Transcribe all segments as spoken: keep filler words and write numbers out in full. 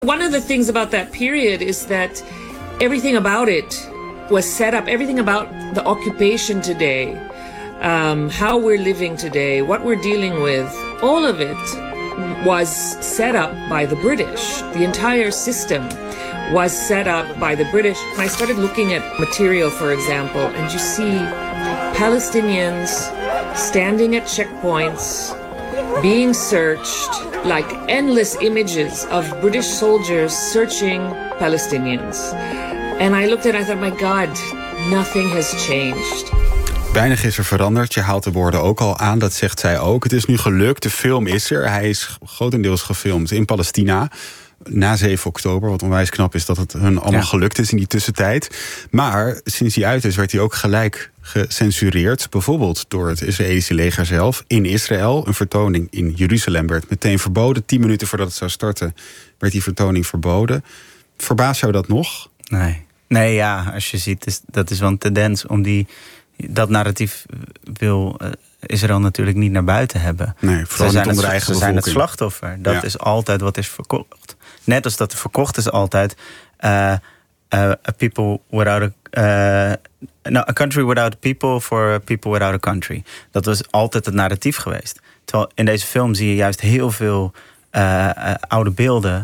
One of the things about that period is that everything about it was set up, everything about the occupation today, um, how we're living today, what we're dealing with, all of it was set up by the British. The entire system was set up by the British. And I started looking at material, for example, and you see Palestinians standing at checkpoints, being searched, like endless images of British soldiers searching Palestinians. And I looked at it and I thought, my God, nothing has changed. Weinig is er veranderd. Je haalt de woorden ook al aan, dat zegt zij ook. Het is nu gelukt, de film is er. Hij is grotendeels gefilmd in Palestina na zeven oktober. Wat onwijs knap is dat het hun allemaal ja. gelukt is in die tussentijd. Maar sinds hij uit is, werd hij ook gelijk gecensureerd. Bijvoorbeeld door het Israëlische leger zelf in Israël. Een vertoning in Jeruzalem werd meteen verboden. Tien minuten voordat het zou starten werd die vertoning verboden. Verbaast jou dat nog? Nee, nee ja, als je ziet, is, dat is wel een tendens om die... Dat narratief wil uh, Israël natuurlijk niet naar buiten hebben. Nee, vooral ze zijn, onder het, eigen ze zijn het slachtoffer. Dat ja. is altijd wat is verkocht. Net als dat er verkocht is altijd... Uh, uh, a people without a... Uh, no, a country without a people for a people without a country. Dat was altijd het narratief geweest. Terwijl in deze film zie je juist heel veel uh, uh, oude beelden...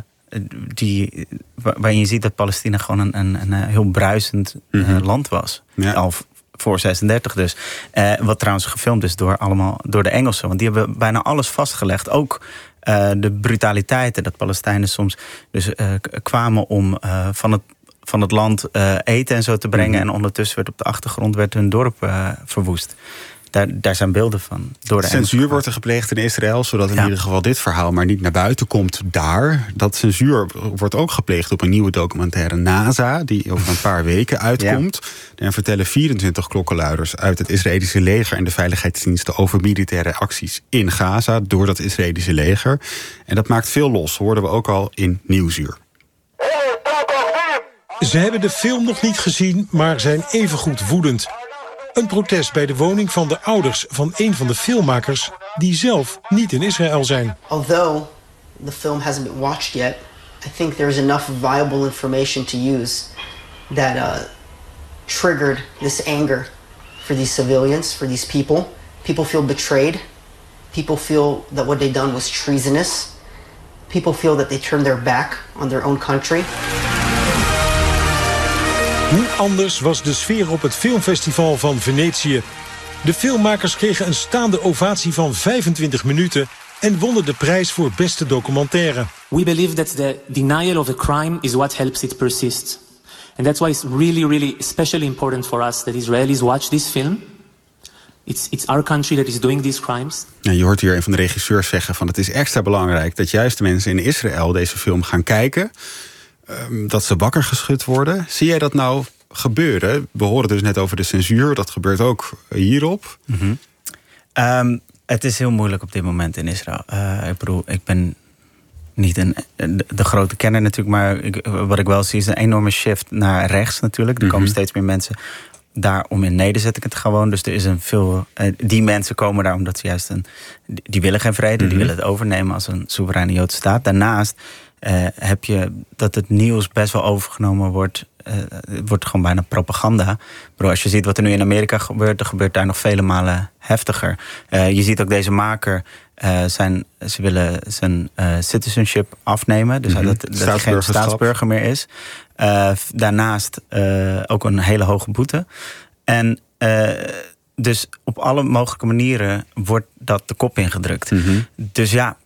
Die, waarin je ziet dat Palestina gewoon een, een, een heel bruisend uh, mm-hmm. land was. Ja. Al voor zesendertig dus. Uh, wat trouwens gefilmd is door, allemaal, door de Engelsen. Want die hebben bijna alles vastgelegd. Ook uh, de brutaliteiten. Dat Palestijnen soms dus, uh, kwamen om uh, van, het, van het land uh, eten en zo te brengen. Mm-hmm. En ondertussen werd op de achtergrond werd hun dorp uh, verwoest. Daar, daar zijn beelden van. Door de censuur Engels wordt er gepleegd in Israël, zodat in ja. ieder geval dit verhaal maar niet naar buiten komt daar. Dat censuur wordt ook gepleegd op een nieuwe documentaire NASA, die over een paar weken uitkomt. Ja. Daar vertellen vierentwintig klokkenluiders uit het Israëlische leger en de veiligheidsdiensten over militaire acties in Gaza door dat Israëlische leger. En dat maakt veel los, hoorden we ook al in Nieuwsuur. Ze hebben de film nog niet gezien, maar zijn evengoed woedend. Een protest bij de woning van de ouders van een van de filmmakers die zelf niet in Israël zijn. Although the film hasn't been watched yet, I think there's enough viable information to use that uh, triggered this anger for these civilians, for these people. People feel betrayed. People feel that what they done was treasonous. People feel that they turned their back on their own country. Hoe anders was de sfeer op het filmfestival van Venetië? De filmmakers kregen een staande ovatie van vijfentwintig minuten en wonnen de prijs voor beste documentaire. We believe that the denial of a crime is what helps it persist. And that's why it's really, really especially important for us that Israelis watch this film. It's, it's our country that is doing these crimes. Ja, je hoort hier een van de regisseurs zeggen van het is extra belangrijk dat juist de mensen in Israël deze film gaan kijken. Um, dat ze wakker geschud worden. Zie jij dat nou gebeuren? We horen dus net over de censuur. Dat gebeurt ook hierop. Mm-hmm. Um, het is heel moeilijk op dit moment in Israël. Uh, ik bedoel, ik ben niet een, de, de grote kenner natuurlijk. Maar ik, wat ik wel zie is een enorme shift naar rechts natuurlijk. Er mm-hmm. komen steeds meer mensen daar om in nederzettingen te gaan wonen. Dus er is een veel. Uh, die mensen komen daar omdat ze juist een. Die willen geen vrede. Mm-hmm. Die willen het overnemen als een soevereine Joodse staat. Daarnaast Uh, heb je dat het nieuws best wel overgenomen wordt. Uh, het wordt gewoon bijna propaganda. Bro, als je ziet wat er nu in Amerika gebeurt, er gebeurt daar nog vele malen heftiger. Uh, je ziet ook deze maker, uh, zijn, ze willen zijn uh, citizenship afnemen. Dus mm-hmm. dat, dat hij geen staatsburger meer is. Uh, daarnaast uh, ook een hele hoge boete. En uh, dus op alle mogelijke manieren wordt dat de kop ingedrukt. Mm-hmm. Dus ja,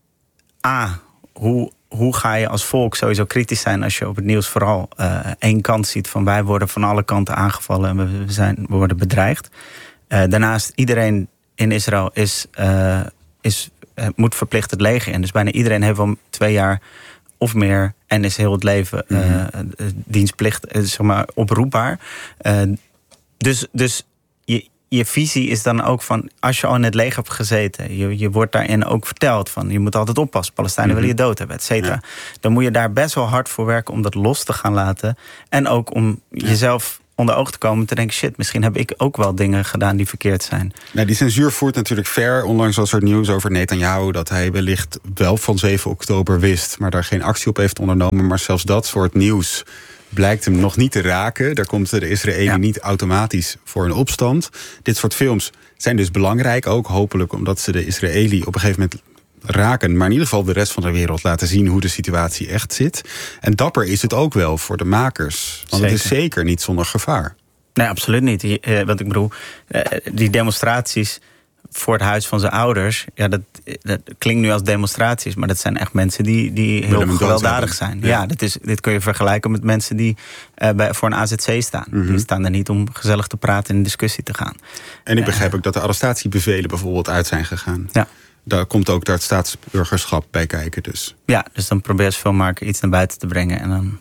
A, hoe... Hoe ga je als volk sowieso kritisch zijn als je op het nieuws vooral uh, één kant ziet van wij worden van alle kanten aangevallen en we, we, zijn, we worden bedreigd. Uh, daarnaast, iedereen in Israël is, uh, is, uh, moet verplicht het leger in. Dus bijna iedereen heeft wel twee jaar of meer en is heel het leven uh, mm-hmm. uh, dienstplicht, uh, zeg maar, oproepbaar. Uh, dus dus je, je visie is dan ook van, als je al in het leger hebt gezeten, je, je wordt daarin ook verteld van, je moet altijd oppassen, Palestijnen mm-hmm. willen je dood hebben, et cetera. Ja. Dan moet je daar best wel hard voor werken om dat los te gaan laten. En ook om ja. jezelf onder ogen te komen... te denken, shit, misschien heb ik ook wel dingen gedaan die verkeerd zijn. Nou, die censuur voert natuurlijk ver. Onlangs was er nieuws over Netanyahu... dat hij wellicht wel van zeven oktober wist... maar daar geen actie op heeft ondernomen. Maar zelfs dat soort nieuws blijkt hem nog niet te raken. Daar komt de Israëli ja. niet automatisch voor een opstand. Dit soort films zijn dus belangrijk, ook hopelijk... omdat ze de Israëli op een gegeven moment raken... maar in ieder geval de rest van de wereld laten zien... hoe de situatie echt zit. En dapper is het ook wel voor de makers. Want zeker. Het is zeker niet zonder gevaar. Nee, absoluut niet. Die, eh, wat ik bedoel, eh, die demonstraties voor het huis van zijn ouders... ja, dat, dat klinkt nu als demonstraties... maar dat zijn echt mensen die, die heel gewelddadig zijn. Ja, ja dit, is, dit kun je vergelijken met mensen die uh, bij, voor een A Z C staan. Mm-hmm. Die staan er niet om gezellig te praten en in discussie te gaan. En ik begrijp uh, ook dat de arrestatiebevelen bijvoorbeeld uit zijn gegaan. Ja. Daar komt ook daar het staatsburgerschap bij kijken. Dus. Ja, dus dan probeert filmmaker iets naar buiten te brengen... en dan...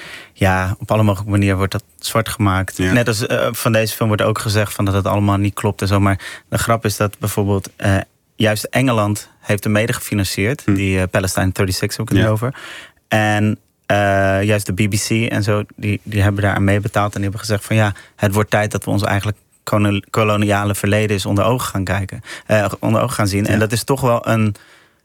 Ja, op alle mogelijke manieren wordt dat zwart gemaakt. Ja. Net als uh, van deze film wordt ook gezegd van dat het allemaal niet klopt en zo. Maar de grap is dat bijvoorbeeld uh, juist Engeland heeft hem mede gefinancierd. Hm. Die uh, Palestine zesenzestig heb ik het ja. over. En uh, juist de B B C en zo, die, die hebben daar aan meebetaald. En die hebben gezegd van ja, het wordt tijd dat we ons eigenlijk koloniale verleden is onder ogen gaan kijken. Uh, onder ogen gaan zien. Ja. En dat is toch wel een,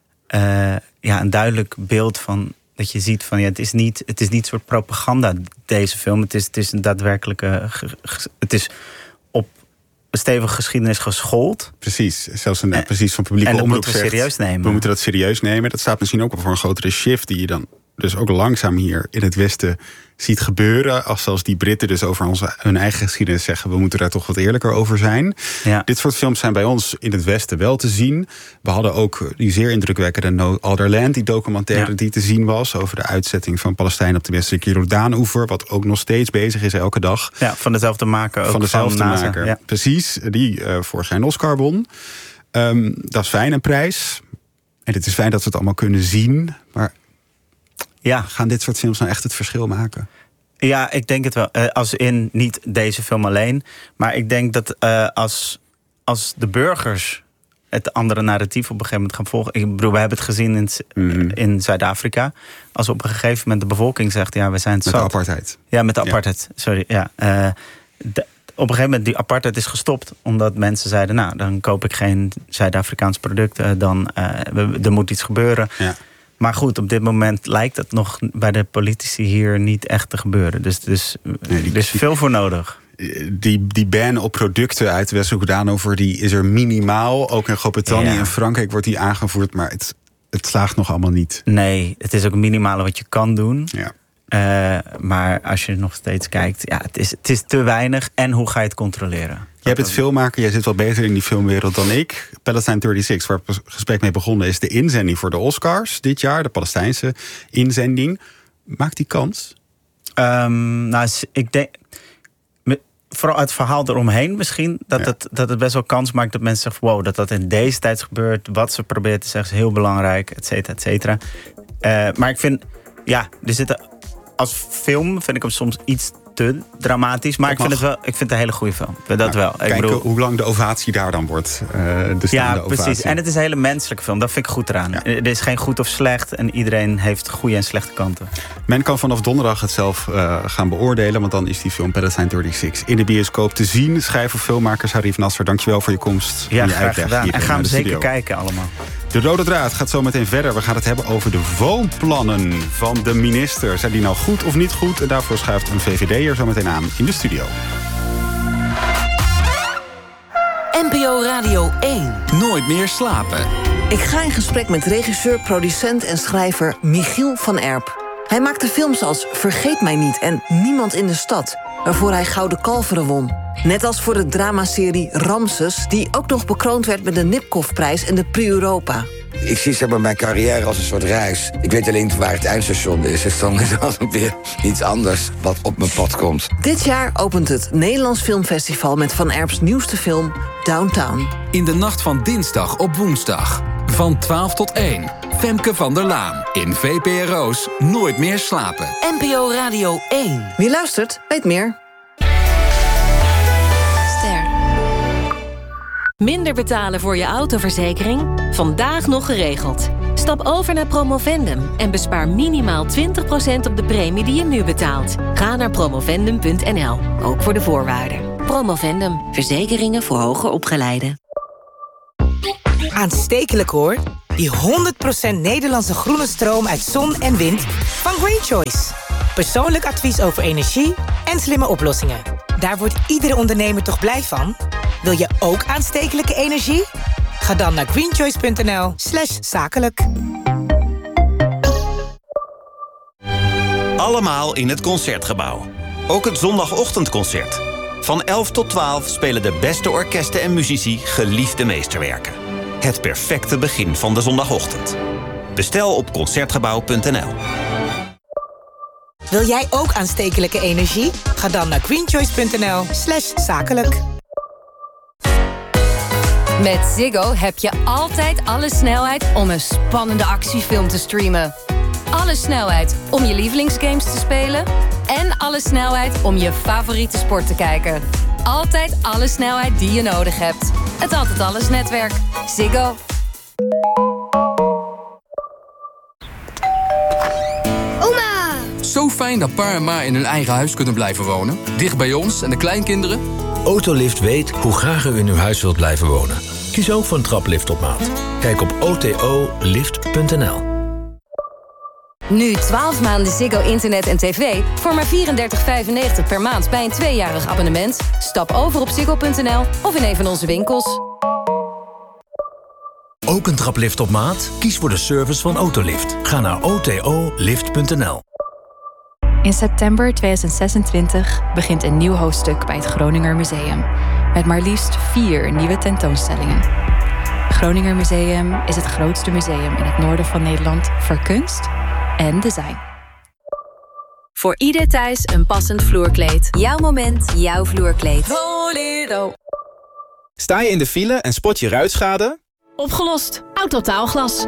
uh, ja, een duidelijk beeld van... dat je ziet van ja, het is niet, het is niet soort propaganda, deze film. Het is, het is een daadwerkelijke... Het is op een stevige geschiedenis geschoold. Precies, zelfs een, en, precies van publieke omroep. En dat moeten we serieus nemen. We moeten dat serieus nemen. Dat staat misschien ook wel voor een grotere shift... die je dan dus ook langzaam hier in het Westen ziet gebeuren. Als zelfs die Britten dus over onze, hun eigen geschiedenis zeggen... we moeten daar toch wat eerlijker over zijn. Ja. Dit soort films zijn bij ons in het Westen wel te zien. We hadden ook die zeer indrukwekkende No Other Land... die documentaire ja. die te zien was... over de uitzetting van Palestijnen op de westelijke Jordaan-oever... wat ook nog steeds bezig is elke dag. Ja, van dezelfde maker. Ook van dezelfde van maker, ja. Precies. Die uh, vorig jaar een Oscar won. Um, dat is fijn, een prijs. En het is fijn dat we het allemaal kunnen zien... maar ja, gaan dit soort films nou echt het verschil maken? Ja, ik denk het wel. Uh, als in niet deze film alleen. Maar ik denk dat uh, als, als de burgers het andere narratief op een gegeven moment gaan volgen... Ik bedoel, we hebben het gezien in, mm-hmm. in Zuid-Afrika. Als op een gegeven moment de bevolking zegt... ja, we zijn het met zat. de apartheid. Ja, met de apartheid. Ja. Sorry, ja. Uh, de, op een gegeven moment, die apartheid is gestopt... omdat mensen zeiden, nou, dan koop ik geen Zuid-Afrikaans product. Uh, dan uh, we, er moet iets gebeuren. Ja. Maar goed, op dit moment lijkt het nog bij de politici hier niet echt te gebeuren. Dus, dus nee, die, er is veel voor nodig. Die, die ban op producten uit West-Jordaan-oever die is er minimaal. Ook in Groot-Brittannië en ja. Frankrijk wordt die aangevoerd. Maar het, het slaagt nog allemaal niet. Nee, het is ook het minimale wat je kan doen. Ja. Uh, maar als je nog steeds kijkt, ja, het is, het is te weinig. En hoe ga je het controleren? Jij bent filmmaker, jij zit wat beter in die filmwereld dan ik. Palestine zesenzestig, waar het gesprek mee begonnen is... de inzending voor de Oscars dit jaar, de Palestijnse inzending. Maakt die kans? Um, nou, ik denk... Vooral het verhaal eromheen misschien... Dat, ja. het, dat het best wel kans maakt dat mensen zeggen... wow, dat dat in deze tijd gebeurt. Wat ze proberen te zeggen is heel belangrijk, et cetera, et cetera. Uh, maar ik vind... Ja, er zitten... Als film vind ik hem soms iets te dramatisch. Maar ik vind, het wel, ik vind het een hele goede film. Dat nou, wel. Kijk ik bedoel, hoe lang de ovatie daar dan wordt. Uh, de ja, ovatie. precies. En het is een hele menselijke film. Dat vind ik goed eraan. Ja. Er is geen goed of slecht. En iedereen heeft goede en slechte kanten. Men kan vanaf donderdag het zelf uh, gaan beoordelen. Want dan is die film Palestine zesenzestig in de bioscoop te zien. Schrijver, filmmaker Sarif Nasser, dankjewel voor je komst. Ja, en je graag gedaan. En gaan we zeker studio. kijken allemaal. De rode draad gaat zo meteen verder. We gaan het hebben over de woonplannen van de minister. Zijn die nou goed of niet goed? En daarvoor schuift een V V D'er zo meteen aan in de studio. N P O Radio één. Nooit meer slapen. Ik ga in gesprek met regisseur, producent en schrijver Michiel van Erp. Hij maakte films als Vergeet mij niet en Niemand in de stad... waarvoor hij Gouden Kalveren won. Net als voor de dramaserie Ramses... die ook nog bekroond werd met de Nipkoff-prijs en de Prix Europa. Ik zie zeg maar, mijn carrière als een soort reis. Ik weet alleen waar het eindstation is. Dus dan is er weer iets anders wat op mijn pad komt. Dit jaar opent het Nederlands Filmfestival... met Van Erps nieuwste film Downtown. In de nacht van dinsdag op woensdag. Van twaalf tot één. Femke van der Laan. In V P R O's Nooit meer slapen. N P O Radio één. Wie luistert, weet meer. Ster. Minder betalen voor je autoverzekering? Vandaag nog geregeld. Stap over naar Promovendum en bespaar minimaal twintig procent op de premie die je nu betaalt. Ga naar promovendum punt n l, ook voor de voorwaarden. Promovendum, verzekeringen voor hoger opgeleiden. Aanstekelijk hoor. Die honderd procent Nederlandse groene stroom uit zon en wind van Green Choice. Persoonlijk advies over energie en slimme oplossingen. Daar wordt iedere ondernemer toch blij van? Wil je ook aanstekelijke energie? Ga dan naar greenchoice punt n l slash zakelijk. Allemaal in het Concertgebouw. Ook het zondagochtendconcert. Van elf tot twaalf spelen de beste orkesten en muzici geliefde meesterwerken. Het perfecte begin van de zondagochtend. Bestel op concertgebouw punt n l. Wil jij ook aanstekelijke energie? Ga dan naar greenchoice punt n l slash zakelijk. Met Ziggo heb je altijd alle snelheid om een spannende actiefilm te streamen. Alle snelheid om je lievelingsgames te spelen. En alle snelheid om je favoriete sport te kijken. Altijd alle snelheid die je nodig hebt. Het Altijd Alles netwerk. Ziggo. Oma! Zo fijn dat pa en ma in hun eigen huis kunnen blijven wonen. Dicht bij ons en de kleinkinderen. Autolift weet hoe graag u in uw huis wilt blijven wonen. Kies ook voor een traplift op maat. Kijk op o t o lift punt n l. Nu twaalf maanden Ziggo internet en tv voor maar vierendertig vijfennegentig per maand bij een tweejarig abonnement. Stap over op ziggo punt n l of in een van onze winkels. Ook een traplift op maat? Kies voor de service van Autolift. Ga naar o t o lift punt n l. In september tweeduizend zesentwintig begint een nieuw hoofdstuk bij het Groninger Museum. Met maar liefst vier nieuwe tentoonstellingen. Het Groninger Museum is het grootste museum in het noorden van Nederland voor kunst en design. Voor ieder thuis een passend vloerkleed. Jouw moment, jouw vloerkleed. Voledo. Sta je in de file en spot je ruitschade? Opgelost. Autotaalglas.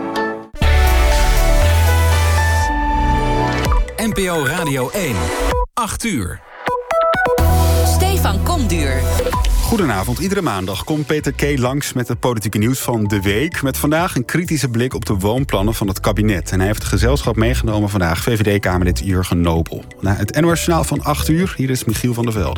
N P O Radio één. acht uur. Stefan Komduur. Goedenavond. Iedere maandag komt Peter K. langs met het politieke nieuws van de week. Met vandaag een kritische blik op de woonplannen van het kabinet. En hij heeft het gezelschap meegenomen vandaag, V V D-Kamerlid Jurgen Nobel. Na het N O S-journaal van acht uur, hier is Michiel van der Velde.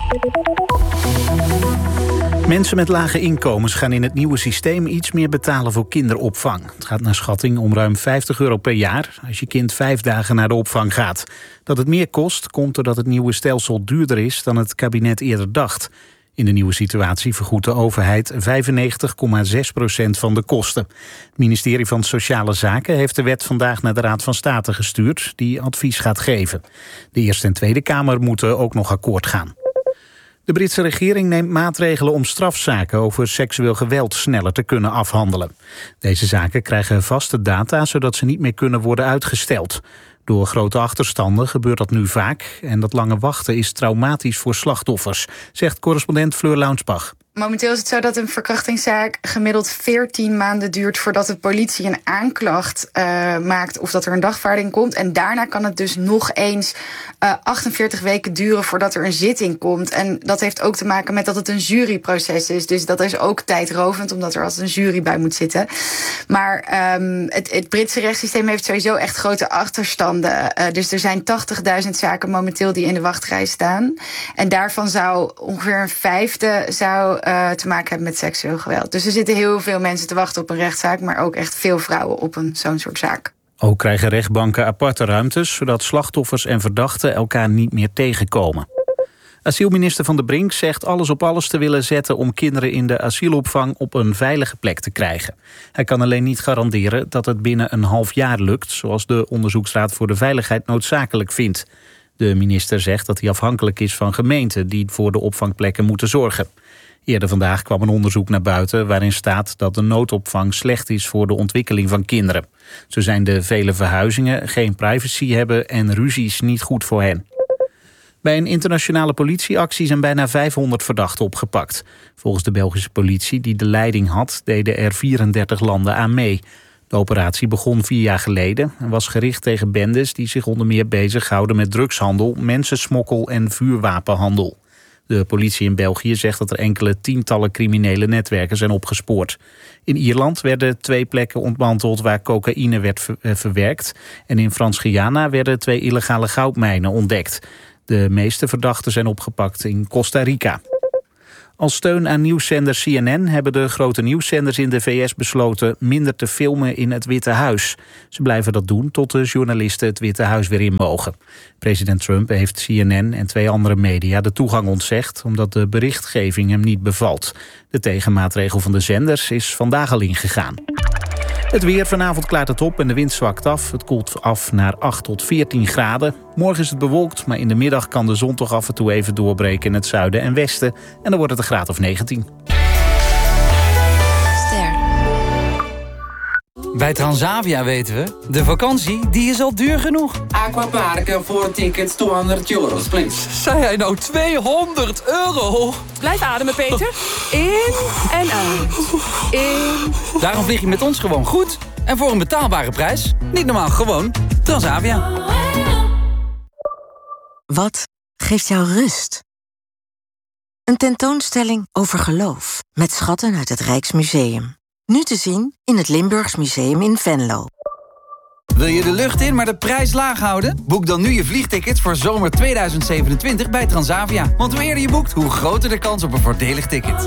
Mensen met lage inkomens gaan in het nieuwe systeem iets meer betalen voor kinderopvang. Het gaat naar schatting om ruim vijftig euro per jaar als je kind vijf dagen naar de opvang gaat. Dat het meer kost, komt doordat het nieuwe stelsel duurder is dan het kabinet eerder dacht. In de nieuwe situatie vergoedt de overheid vijfennegentig komma zes procent van de kosten. Het ministerie van Sociale Zaken heeft de wet vandaag naar de Raad van State gestuurd, die advies gaat geven. De Eerste en Tweede Kamer moeten ook nog akkoord gaan. De Britse regering neemt maatregelen om strafzaken over seksueel geweld sneller te kunnen afhandelen. Deze zaken krijgen vaste data, zodat ze niet meer kunnen worden uitgesteld. Door grote achterstanden gebeurt dat nu vaak en dat lange wachten is traumatisch voor slachtoffers, zegt correspondent Fleur Launsbach. Momenteel is het zo dat een verkrachtingszaak gemiddeld veertien maanden duurt voordat de politie een aanklacht uh, maakt of dat er een dagvaarding komt. En daarna kan het dus nog eens uh, achtenveertig weken duren voordat er een zitting komt. En dat heeft ook te maken met dat het een juryproces is. Dus dat is ook tijdrovend, omdat er altijd een jury bij moet zitten. Maar um, het, het Britse rechtssysteem heeft sowieso echt grote achterstanden. Uh, dus er zijn tachtigduizend zaken momenteel die in de wachtrij staan. En daarvan zou ongeveer een vijfde zou Uh, te maken hebben met seksueel geweld. Dus er zitten heel veel mensen te wachten op een rechtszaak, maar ook echt veel vrouwen op een zo'n soort zaak. Ook krijgen rechtbanken aparte ruimtes, zodat slachtoffers en verdachten elkaar niet meer tegenkomen. Asielminister Van der Brink zegt alles op alles te willen zetten om kinderen in de asielopvang op een veilige plek te krijgen. Hij kan alleen niet garanderen dat het binnen een half jaar lukt, zoals de Onderzoeksraad voor de Veiligheid noodzakelijk vindt. De minister zegt dat hij afhankelijk is van gemeenten die voor de opvangplekken moeten zorgen. Eerder vandaag kwam een onderzoek naar buiten waarin staat dat de noodopvang slecht is voor de ontwikkeling van kinderen. Zo zijn de vele verhuizingen, geen privacy hebben en ruzies niet goed voor hen. Bij een internationale politieactie zijn bijna vijfhonderd verdachten opgepakt. Volgens de Belgische politie die de leiding had, deden er vierendertig landen aan mee. De operatie begon vier jaar geleden en was gericht tegen bendes die zich onder meer bezighouden met drugshandel, mensensmokkel en vuurwapenhandel. De politie in België zegt dat er enkele tientallen criminele netwerken zijn opgespoord. In Ierland werden twee plekken ontmanteld waar cocaïne werd ver- verwerkt. En in Frans-Guyana werden twee illegale goudmijnen ontdekt. De meeste verdachten zijn opgepakt in Costa Rica. Als steun aan nieuwszender C N N hebben de grote nieuwszenders in de V S besloten minder te filmen in het Witte Huis. Ze blijven dat doen tot de journalisten het Witte Huis weer in mogen. President Trump heeft C N N en twee andere media de toegang ontzegd omdat de berichtgeving hem niet bevalt. De tegenmaatregel van de zenders is vandaag al ingegaan. Het weer, vanavond klaart het op en de wind zwakt af. Het koelt af naar acht tot veertien graden. Morgen is het bewolkt, maar in de middag kan de zon toch af en toe even doorbreken in het zuiden en westen. En dan wordt het een graad of negentien. Ster. Bij Transavia weten we, de vakantie die is al duur genoeg. Aquaparken voor tickets tweehonderd euro, please. Zei hij nou tweehonderd euro? Blijf ademen, Peter. In en uit. In. Daarom vlieg je met ons gewoon goed. En voor een betaalbare prijs. Niet normaal, gewoon Transavia. Wat geeft jou rust? Een tentoonstelling over geloof. Met schatten uit het Rijksmuseum. Nu te zien in het Limburgs Museum in Venlo. Wil je de lucht in, maar de prijs laag houden? Boek dan nu je vliegtickets voor zomer tweeduizend zevenentwintig bij Transavia. Want hoe eerder je boekt, hoe groter de kans op een voordelig ticket.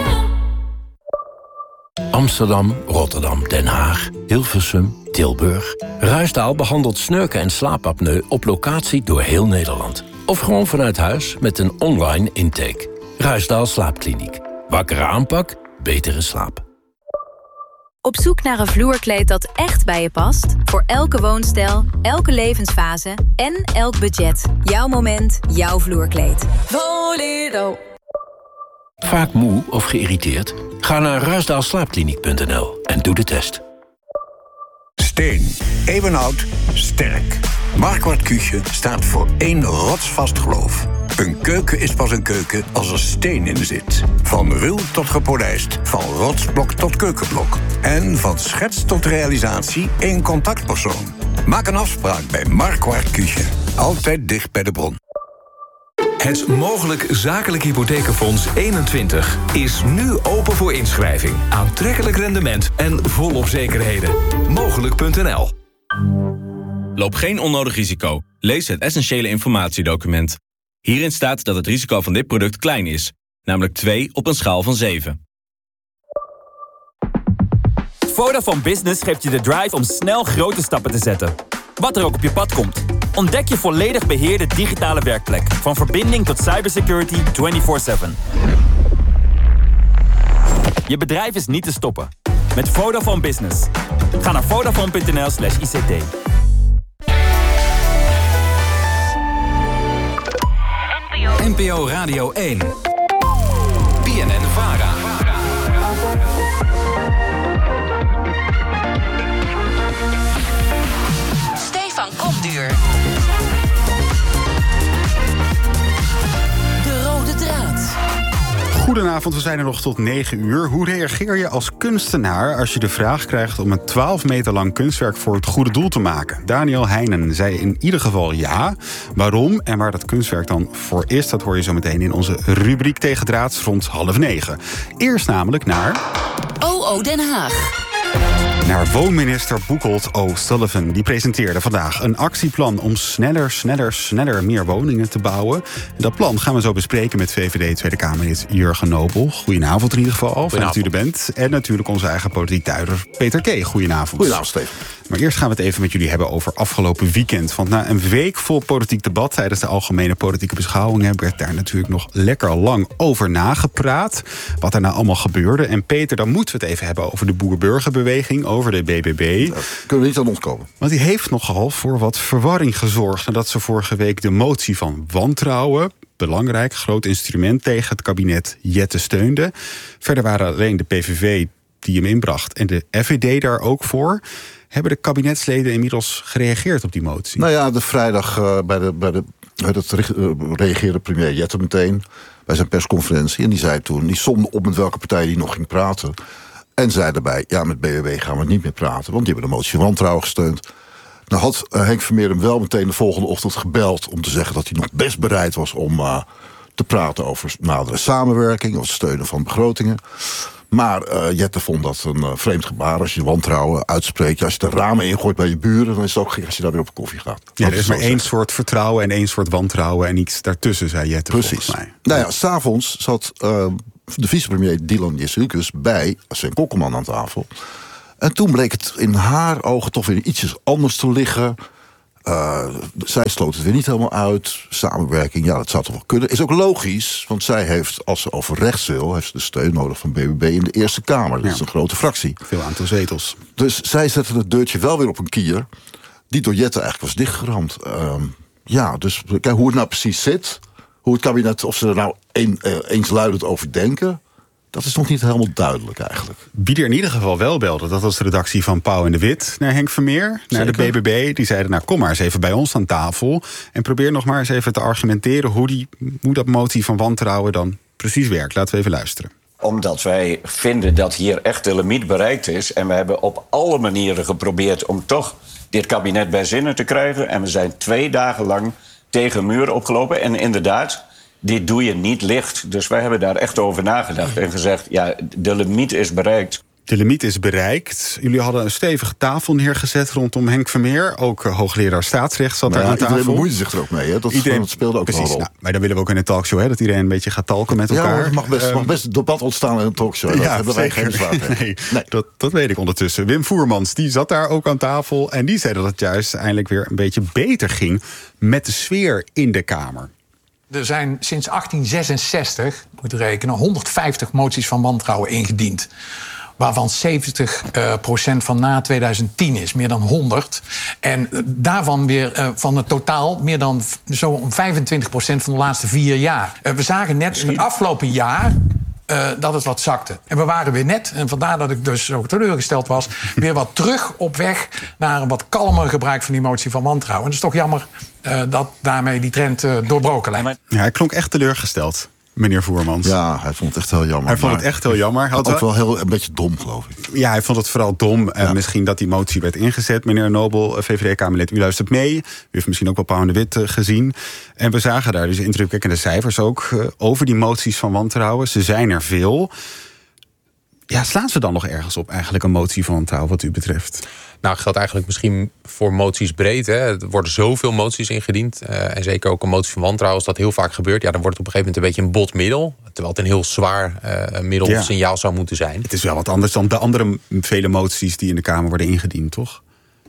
Amsterdam, Rotterdam, Den Haag, Hilversum, Tilburg. Ruisdael behandelt snurken en slaapapneu op locatie door heel Nederland. Of gewoon vanuit huis met een online intake. Ruisdael Slaapkliniek. Wakkere aanpak, betere slaap. Op zoek naar een vloerkleed dat echt bij je past? Voor elke woonstijl, elke levensfase en elk budget. Jouw moment, jouw vloerkleed. Voledo. Vaak moe of geïrriteerd? Ga naar ruisdael slaapkliniek punt n l en doe de test. Steen. Eeuwenoud. Sterk. Marquardt Küche staat voor één rotsvast geloof. Een keuken is pas een keuken als er steen in zit. Van ruw tot gepolijst. Van rotsblok tot keukenblok. En van schets tot realisatie één contactpersoon. Maak een afspraak bij Marquardt Küche. Altijd dicht bij de bron. Het Mogelijk Zakelijk Hypothekenfonds eenentwintig is nu open voor inschrijving. Aantrekkelijk rendement en volop zekerheden. Mogelijk punt n l. Loop geen onnodig risico. Lees het essentiële informatiedocument. Hierin staat dat het risico van dit product klein is. Namelijk twee op een schaal van zeven. Vodafone Business geeft je de drive om snel grote stappen te zetten. Wat er ook op je pad komt. Ontdek je volledig beheerde digitale werkplek. Van verbinding tot cybersecurity vierentwintig zeven. Je bedrijf is niet te stoppen. Met Vodafone Business. Ga naar vodafone punt n l slash I C T. N P O Radio één. B N N-Vara. Stefan Kopduur. De rode draad. Goedenavond, we zijn er nog tot negen uur. Hoe reageer je als kunstenaar als je de vraag krijgt om een twaalf meter lang kunstwerk voor het goede doel te maken? Daniel Heijnen zei in ieder geval ja. Waarom en waar dat kunstwerk dan voor is, dat hoor je zo meteen in onze rubriek Tegendraads rond half negen. Eerst namelijk naar O O Den Haag. Naar woonminister Boekholt O'Sullivan. Die presenteerde vandaag een actieplan om sneller, sneller, sneller meer woningen te bouwen. En dat plan gaan we zo bespreken met V V D Tweede Kamerlid Jurgen Nobel. Goedenavond in ieder geval, fijn dat u er bent. En natuurlijk onze eigen politiek duider Peter K. Goedenavond. Goedenavond, Steven. Maar eerst gaan we het even met jullie hebben over afgelopen weekend. Want na een week vol politiek debat tijdens de algemene politieke beschouwingen werd daar natuurlijk nog lekker lang over nagepraat. Wat er nou allemaal gebeurde. En Peter, dan moeten we het even hebben over de boer-burgerbeweging, over de B B B. Dat kunnen we niet aan ontkomen. Want die heeft nogal voor wat verwarring gezorgd nadat ze vorige week de motie van wantrouwen, belangrijk, groot instrument tegen het kabinet, Jette steunde. Verder waren alleen de P V V die hem inbracht en de F V D daar ook voor. Hebben de kabinetsleden inmiddels gereageerd op die motie? Nou ja, de vrijdag uh, bij de, bij de, dat uh, reageerde premier Jette meteen bij zijn persconferentie. En die zei toen, die somde op met welke partij die nog ging praten. En zei daarbij, ja, met B B B gaan we niet meer praten, want die hebben de motie van wantrouwen gesteund. Nou had uh, Henk Vermeer hem wel meteen de volgende ochtend gebeld om te zeggen dat hij nog best bereid was om uh, te praten over nadere samenwerking of het steunen van begrotingen. Maar uh, Jette vond dat een uh, vreemd gebaar als je wantrouwen uitspreekt. Als je de ramen ingooit bij je buren, dan is het ook gek als je daar weer op koffie gaat. Ja, er is maar één soort vertrouwen en één soort wantrouwen en iets daartussen, zei Jette. Precies. Mij. Nou ja, s'avonds zat uh, de vicepremier Dylan Jezielkus bij Sven Kokkelman aan tafel. En toen bleek het in haar ogen toch weer ietsjes anders te liggen. Uh, zij sloot het weer niet helemaal uit. Samenwerking, ja, dat zou toch wel kunnen. Is ook logisch, want zij heeft, als ze over rechts wil, heeft ze de steun nodig van B B B in de Eerste Kamer. Dat ja. is een grote fractie. Veel aantal zetels. Dus zij zette het deurtje wel weer op een kier, die door Jette eigenlijk was dichtgeramd. Uh, ja, dus kijk hoe het nou precies zit. Hoe het kabinet, of ze er nou een, uh, eensluidend over denken, dat is nog niet helemaal duidelijk eigenlijk. Wie er in ieder geval wel belde, dat was de redactie van Pauw en de Wit naar Henk Vermeer, naar Zeker. de B B B. Die zeiden, nou kom maar eens even bij ons aan tafel en probeer nog maar eens even te argumenteren hoe, die, hoe dat motie van wantrouwen dan precies werkt. Laten we even luisteren. Omdat wij vinden dat hier echt de limiet bereikt is. En we hebben op alle manieren geprobeerd om toch dit kabinet bij zinnen te krijgen. En we zijn twee dagen lang tegen muren opgelopen. En inderdaad, dit doe je niet licht. Dus wij hebben daar echt over nagedacht en gezegd, ja, de limiet is bereikt. De limiet is bereikt. Jullie hadden een stevige tafel neergezet rondom Henk Vermeer. Ook uh, hoogleraar staatsrecht zat nou daar ja, aan tafel. Iedereen bemoeide zich er ook mee. Hè? Dat, iedereen, dat speelde ook precies, wel een rol. Nou, maar dan willen we ook in een talkshow, hè, dat iedereen een beetje gaat talken met elkaar. Ja, er mag best, uh, mag best debat ontstaan in een talkshow. Dat ja, hebben wij geen bezwaar tegen. Nee, nee. Dat, dat weet ik ondertussen. Wim Voermans, die zat daar ook aan tafel. En die zei dat het juist eindelijk weer een beetje beter ging met de sfeer in de Kamer. Er zijn sinds achttien zesenzestig, moet je rekenen, honderdvijftig moties van wantrouwen ingediend. Waarvan zeventig procent van na tweeduizend tien is, meer dan honderd. En daarvan weer uh, van het totaal meer dan zo'n vijfentwintig procent van de laatste vier jaar. Uh, we zagen net in het afgelopen jaar Uh, dat het wat zakte. En we waren weer net, en vandaar dat ik dus ook teleurgesteld was, weer wat terug op weg naar een wat kalmer gebruik van die motie van wantrouwen. En het is toch jammer uh, dat daarmee die trend uh, doorbroken lijkt. Ja, hij klonk echt teleurgesteld, meneer Voermans. Ja, hij vond het echt heel jammer. Hij vond het echt heel jammer. Hij had ook wel heel, een beetje dom, geloof ik. Ja, hij vond het vooral dom. Ja. Uh, misschien dat die motie werd ingezet. Meneer Nobel, V V D-Kamerlid, u luistert mee. U heeft misschien ook wel Pauw en de Wit uh, gezien. En we zagen daar dus indrukwekkende cijfers ook uh, over die moties van wantrouwen. Ze zijn er veel. Ja, slaan ze dan nog ergens op eigenlijk een motie van wantrouwen wat u betreft? Nou, geldt eigenlijk misschien voor moties breed. Hè. Er worden zoveel moties ingediend. Uh, en zeker ook een motie van wantrouwen, als dat heel vaak gebeurt, ja, dan wordt het op een gegeven moment een beetje een bot middel. Terwijl het een heel zwaar uh, middel ja. of signaal zou moeten zijn. Het is wel wat anders dan de andere vele moties die in de Kamer worden ingediend, toch?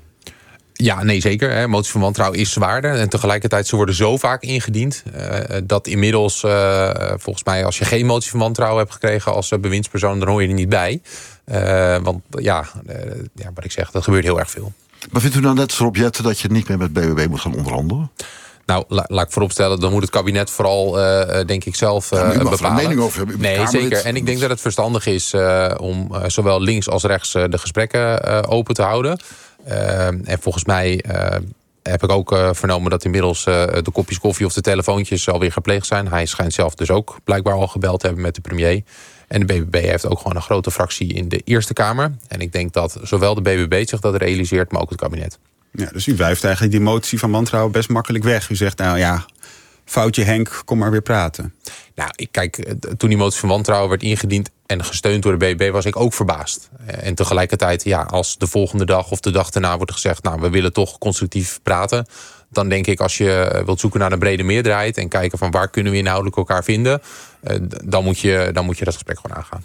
Ja, nee, zeker. Hè. Motie van wantrouwen is zwaarder. En tegelijkertijd, ze worden zo vaak ingediend Uh, dat inmiddels, uh, volgens mij, als je geen motie van wantrouwen hebt gekregen als uh, bewindspersoon, dan hoor je er niet bij. Uh, want ja, uh, ja, wat ik zeg, dat gebeurt heel erg veel. Maar vindt u nou net, Rob Jetten, dat je niet meer met B B B moet gaan onderhandelen? Nou, la, laat ik vooropstellen, dan moet het kabinet vooral, uh, denk ik, zelf uh, ja, u mag bepalen. Er een mening over hebben. U nee, zeker. En ik denk dat het verstandig is uh, om uh, zowel links als rechts uh, de gesprekken uh, open te houden. Uh, en volgens mij uh, heb ik ook uh, vernomen dat inmiddels uh, de kopjes koffie of de telefoontjes alweer gepleegd zijn. Hij schijnt zelf dus ook blijkbaar al gebeld te hebben met de premier. En de B B B heeft ook gewoon een grote fractie in de Eerste Kamer. En ik denk dat zowel de B B B zich dat realiseert, maar ook het kabinet. Ja, dus u wuift eigenlijk die motie van wantrouwen best makkelijk weg. U zegt, nou ja, foutje Henk, kom maar weer praten. Nou, ik kijk, toen die motie van wantrouwen werd ingediend en gesteund door de B B B, was ik ook verbaasd. En tegelijkertijd, ja, als de volgende dag of de dag daarna wordt gezegd, nou, we willen toch constructief praten, dan denk ik, als je wilt zoeken naar een brede meerderheid en kijken van waar kunnen we inhoudelijk elkaar vinden, dan moet je, dan moet je dat gesprek gewoon aangaan.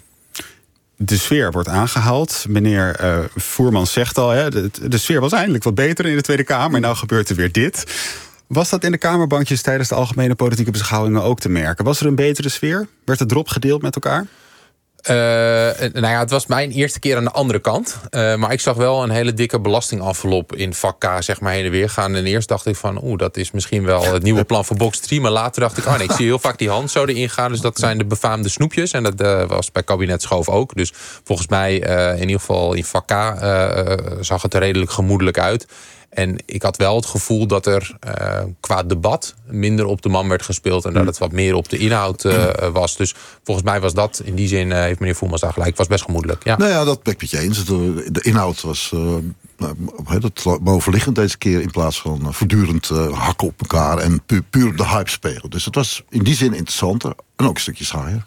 De sfeer wordt aangehaald. Meneer uh, Voermans zegt al, hè, de, de sfeer was eindelijk wat beter in de Tweede Kamer. En nou gebeurt er weer dit. Was dat in de Kamerbankjes tijdens de algemene politieke beschouwingen ook te merken? Was er een betere sfeer? Werd het erop gedeeld met elkaar? Uh, nou ja, het was mijn eerste keer aan de andere kant. Uh, maar ik zag wel een hele dikke belastingenvelop in vak K, zeg maar, heen en weer gaan. En eerst dacht ik van, oeh, dat is misschien wel het nieuwe plan voor box drie. Maar later dacht ik, oh nee, ik zie heel vaak die hand zo erin gaan. Dus dat zijn de befaamde snoepjes. En dat uh, was bij kabinet Schoof ook. Dus volgens mij, uh, in ieder geval in vak K, uh, zag het er redelijk gemoedelijk uit. En ik had wel het gevoel dat er uh, qua debat minder op de man werd gespeeld en dat het wat meer op de inhoud uh, was. Dus volgens mij was dat, in die zin uh, heeft meneer Voermans daar gelijk, was best gemoedelijk. Ja. Nou ja, dat ben ik met je eens. De, de inhoud was uh, uh, dat bovenliggend deze keer in plaats van uh, voortdurend uh, hakken op elkaar en pu- puur de hype spelen. Dus het was in die zin interessanter en ook een stukje saaier.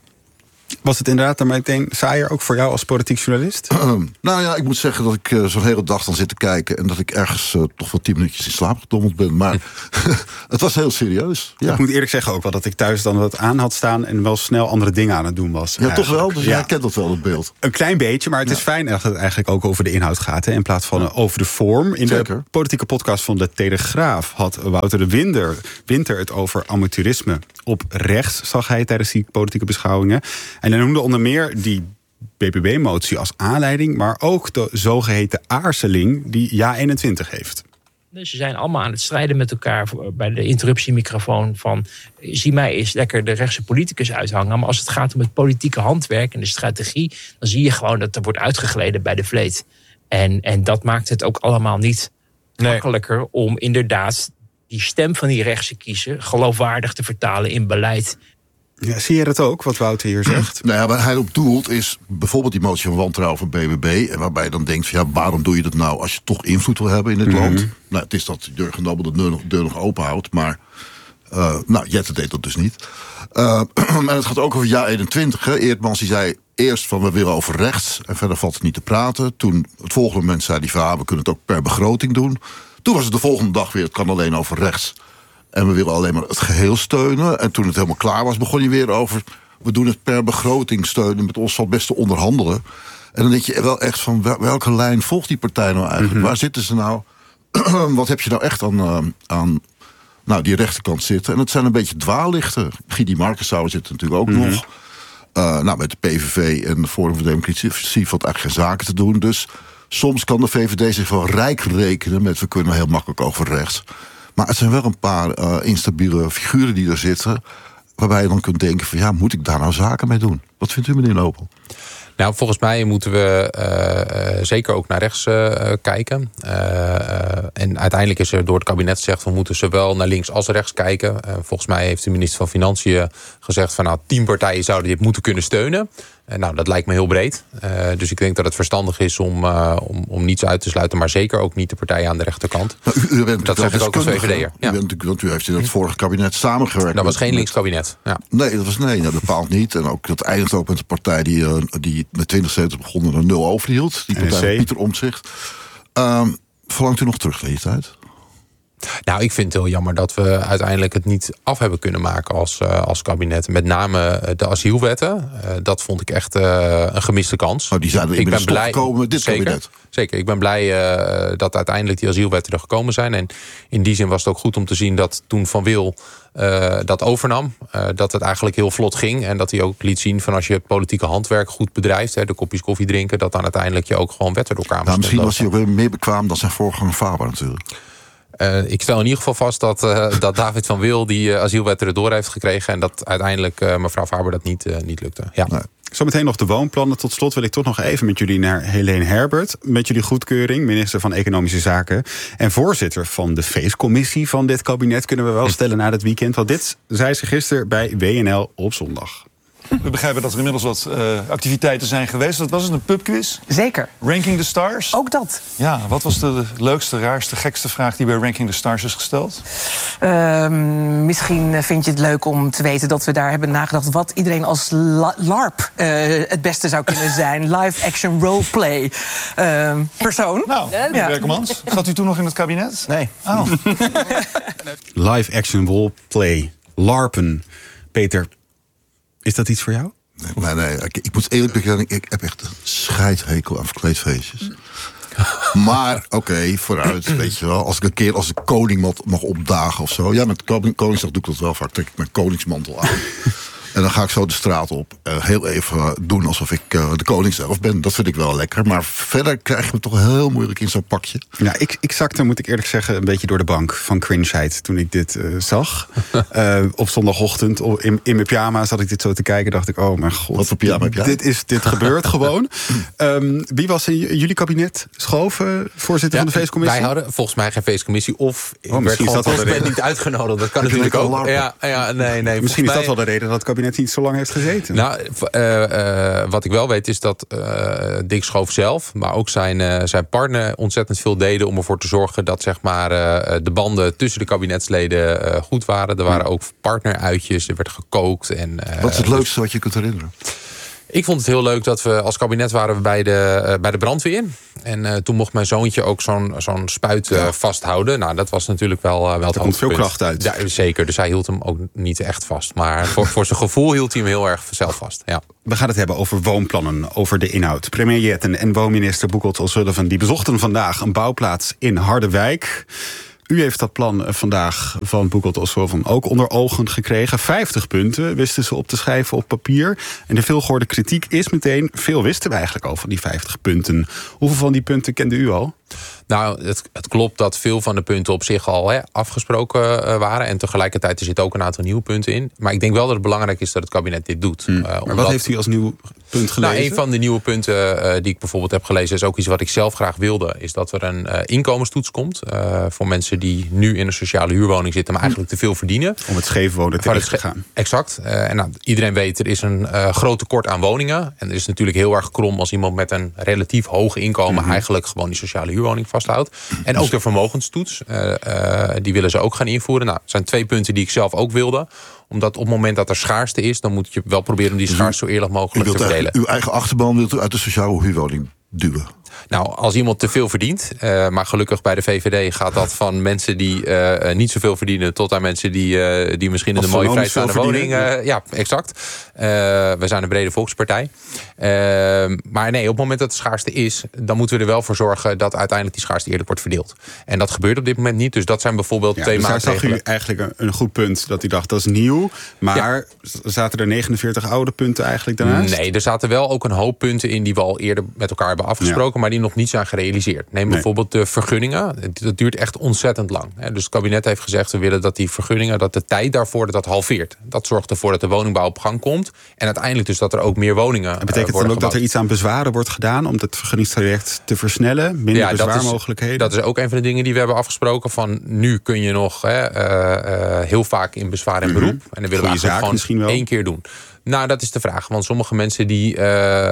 Was het inderdaad dan meteen saaier, ook voor jou als politiek journalist? Uh, nou ja, ik moet zeggen dat ik uh, zo'n hele dag dan zit te kijken en dat ik ergens uh, toch wel tien minuutjes in slaap gedommeld ben. Maar het was heel serieus. Ja. Ik moet eerlijk zeggen ook wel dat ik thuis dan wat aan had staan en wel snel andere dingen aan het doen was. Ja, eigenlijk. Toch wel? Dus ja. Jij kent dat wel, het beeld. Een klein beetje, maar het ja. is fijn dat het eigenlijk ook over de inhoud gaat. Hè, in plaats van ja. over de vorm. In Zeker. de politieke podcast van De Telegraaf had Wouter de Winter, Winter het over amateurisme op rechts, zag hij tijdens die politieke beschouwingen. En hij noemde onder meer die B B B-motie als aanleiding, maar ook de zogeheten aarzeling die Ja eenentwintig heeft. Ze zijn allemaal aan het strijden met elkaar bij de interruptiemicrofoon van zie mij eens lekker de rechtse politicus uithangen. Maar als het gaat om het politieke handwerk en de strategie, dan zie je gewoon dat er wordt uitgegleden bij de vleet. En, en dat maakt het ook allemaal niet nee. makkelijker om inderdaad die stem van die rechtse kiezer geloofwaardig te vertalen in beleid. Ja, zie je dat ook, wat Wouter hier zegt? Nou ja, waar hij op doelt is bijvoorbeeld die motie van wantrouwen van B B B. En waarbij je dan denkt, van, ja, waarom doe je dat nou als je toch invloed wil hebben in dit mm-hmm. land? Nou, het is dat Jurgen Nobel de deur nog, deur nog open houdt. Maar, uh, nou, Jette deed dat dus niet. Uh, en het gaat ook over Ja eenentwintig. Hè. Eerdmans die zei eerst van we willen over rechts. En verder valt het niet te praten. Toen het volgende moment zei hij van ah, we kunnen het ook per begroting doen. Toen was het de volgende dag weer, het kan alleen over rechts. En we willen alleen maar het geheel steunen. En toen het helemaal klaar was, begon je weer over we doen het per begroting steunen. Met ons zal het best te onderhandelen. En dan denk je wel echt van welke lijn volgt die partij nou eigenlijk? Mm-hmm. Waar zitten ze nou? Wat heb je nou echt aan, uh, aan nou, die rechterkant zitten? En het zijn een beetje dwaallichten. Gidi Markensauer zit er natuurlijk ook mm-hmm. nog. Uh, nou, met de P V V en de Forum voor Democratie valt eigenlijk geen zaken te doen. Dus soms kan de V V D zich wel rijk rekenen met we kunnen heel makkelijk over rechts. Maar het zijn wel een paar uh, instabiele figuren die er zitten, waarbij je dan kunt denken van ja, moet ik daar nou zaken mee doen? Wat vindt u, meneer Nobel? Nou, volgens mij moeten we uh, uh, zeker ook naar rechts uh, kijken. Uh, uh, en uiteindelijk is er door het kabinet gezegd we moeten zowel naar links als rechts kijken. Uh, volgens mij heeft de minister van Financiën gezegd van nou, tien partijen zouden dit moeten kunnen steunen. Uh, nou, dat lijkt me heel breed. Uh, dus ik denk dat het verstandig is om, uh, om, om niets uit te sluiten, maar zeker ook niet de partijen aan de rechterkant. Nou, u, u bent dat zeg ik ook als V V D'er. Ja. U, bent, want u heeft in het vorige kabinet samengewerkt. Dat was geen links kabinet. Ja. Nee, dat was nee, dat bepaald niet. En ook dat eindigt ook met een partij die, uh, die met twintig zetels begonnen er nul overhield. Die partij van Pieter Omtzigt. Um, verlangt u nog terug in die tijd? Nou, ik vind het heel jammer dat we uiteindelijk het niet af hebben kunnen maken als, uh, als kabinet. Met name de asielwetten. Uh, dat vond ik echt uh, een gemiste kans. Oh, die zijn er ik ben blij gekomen met dit zeker, kabinet. Zeker, ik ben blij uh, dat uiteindelijk die asielwetten er gekomen zijn. En in die zin was het ook goed om te zien dat toen Van Wil uh, dat overnam, uh, dat het eigenlijk heel vlot ging. En dat hij ook liet zien van als je het politieke handwerk goed bedrijft, hè, de kopjes koffie drinken, dat dan uiteindelijk je ook gewoon wetten door kamers nou, misschien was hij ook weer meer bekwaam dan zijn voorganger Faber natuurlijk. Uh, ik stel in ieder geval vast dat, uh, dat David van Wil die uh, asielwetten erdoor heeft gekregen en dat uiteindelijk uh, mevrouw Faber dat niet, uh, niet lukte. Ja. Nee. Zometeen nog de woonplannen. Tot slot wil ik toch nog even met jullie naar Helene Herbert. Met jullie goedkeuring, minister van Economische Zaken en voorzitter van de feestcommissie van dit kabinet, kunnen we wel stellen na het weekend. Want dit zei ze gisteren bij W N L op zondag. We begrijpen dat er inmiddels wat uh, activiteiten zijn geweest. Dat was het, een pubquiz? Zeker. Ranking the Stars? Ook dat. Ja, wat was de leukste, raarste, gekste vraag die bij Ranking the Stars is gesteld? Uh, misschien vind je het leuk om te weten dat we daar hebben nagedacht wat iedereen als la- LARP uh, het beste zou kunnen zijn. Live action roleplay uh, persoon. Nou, meneer ja. Berkemans, zat u toen nog in het kabinet? Nee. Oh. Live action roleplay, LARPen. Peter, is dat iets voor jou? Nee, nee, nee. Ik, ik moet eerlijk bekennen, ik heb echt een scheidhekel aan verkleedfeestjes. Maar, oké, okay, vooruit, weet je wel. Als ik een keer als de koning mag, mag opdagen of zo. Ja, met koning, Koningsdag doe ik dat wel vaak. Trek ik mijn koningsmantel aan. En dan ga ik zo de straat op. Uh, heel even doen alsof ik uh, de koning zelf ben. Dat vind ik wel lekker. Maar verder krijg je me toch heel moeilijk in zo'n pakje. Ja, ik, ik zakte, moet ik eerlijk zeggen, een beetje door de bank van cringeheid toen ik dit uh, zag. uh, op zondagochtend in, in mijn pyjama zat ik dit zo te kijken. Dacht ik, oh mijn god. Wat voor pyjama heb jij? Dit, is, dit gebeurt gewoon. Um, wie was in jullie kabinet? Schoof, uh, voorzitter ja, van de feestcommissie? Wij hadden volgens mij geen feestcommissie. Of ik oh, werd gewoon volgens mij niet uitgenodigd. Dat kan natuurlijk ook. Ja, ja, nee, nee, misschien is dat wel de reden dat het kabinet kabinet niet zo lang heeft gezeten. Nou, uh, uh, wat ik wel weet is dat uh, Dick Schoof zelf, maar ook zijn, uh, zijn partner ontzettend veel deden om ervoor te zorgen dat zeg maar, uh, de banden tussen de kabinetsleden uh, goed waren. Er waren ook partneruitjes, er werd gekookt. En, uh, wat is het leukste wat je kunt herinneren? Ik vond het heel leuk dat we als kabinet waren we bij de, uh, bij de brandweer. En uh, toen mocht mijn zoontje ook zo'n zo'n spuit uh, ja. vasthouden. Nou, dat was natuurlijk wel, uh, wel het Er komt veel kracht uit. Ja, zeker, dus hij hield hem ook niet echt vast. Maar voor, voor zijn gevoel hield hij hem heel erg zelf vast. Ja. We gaan het hebben over woonplannen, over de inhoud. Premier Jetten en woonminister Boekholt O'Sullivan die bezochten vandaag een bouwplaats in Harderwijk. U heeft dat plan vandaag van Boekholt O'Sullivan ook onder ogen gekregen. vijftig punten wisten ze op te schrijven op papier. En de veelgehoorde kritiek is meteen, veel wisten we eigenlijk al van die vijftig punten. Hoeveel van die punten kende u al? Nou, het, het klopt dat veel van de punten op zich al hè, afgesproken uh, waren. En tegelijkertijd er zitten ook een aantal nieuwe punten in. Maar ik denk wel dat het belangrijk is dat het kabinet dit doet. Hmm. Uh, maar omdat... wat heeft u als nieuw punt gelezen? Nou, een van de nieuwe punten uh, die ik bijvoorbeeld heb gelezen is ook iets wat ik zelf graag wilde. Is dat er een uh, inkomenstoets komt uh, voor mensen die nu in een sociale huurwoning zitten, maar eigenlijk te veel verdienen. Om het scheef wonen tegen te gaan. Exact. Uh, en nou, iedereen weet, er is een uh, groot tekort aan woningen. En er is natuurlijk heel erg krom als iemand met een relatief hoog inkomen mm-hmm. eigenlijk gewoon die sociale huurwoning vasthoudt. En ook de vermogenstoets, uh, uh, die willen ze ook gaan invoeren. Nou, dat zijn twee punten die ik zelf ook wilde. Omdat op het moment dat er schaarste is, dan moet je wel proberen om die schaarste zo eerlijk mogelijk te verdelen. Uw eigen achterban wilt u uit de sociale huurwoning duwen? Nou, als iemand te veel verdient, uh, maar gelukkig bij de V V D gaat dat van mensen die uh, niet zoveel verdienen tot aan mensen die, uh, die misschien in een mooie vrijstaande woning. Uh, ja, exact. Uh, we zijn een brede volkspartij. Uh, maar nee, op het moment dat het schaarste is, dan moeten we er wel voor zorgen dat uiteindelijk die schaarste eerlijk wordt verdeeld. En dat gebeurt op dit moment niet. Dus dat zijn bijvoorbeeld ja, twee dus maatregelen. Daar zag u eigenlijk een, een goed punt dat u dacht dat is nieuw. Maar ja. zaten er negenenveertig oude punten eigenlijk daarnaast? Nee, er zaten wel ook een hoop punten in die we al eerder met elkaar hebben afgesproken. Ja. Maar die nog niet zijn gerealiseerd. Neem nee. bijvoorbeeld de vergunningen. Dat duurt echt ontzettend lang. Dus het kabinet heeft gezegd, we willen dat die vergunningen, dat de tijd daarvoor dat, dat halveert. Dat zorgt ervoor dat de woningbouw op gang komt. En uiteindelijk dus dat er ook meer woningen uh, betekent worden dan ook gebouwd. Dat er iets aan bezwaren wordt gedaan om het vergunningstraject te versnellen? Minder ja, bezwaarmogelijkheden? Dat is, dat is ook een van de dingen die we hebben afgesproken. Van nu kun je nog hè, uh, uh, heel vaak in bezwaar en beroep. Mm-hmm. En dan willen we eigenlijk gewoon misschien wel één keer doen. Nou, dat is de vraag. Want sommige mensen die, uh,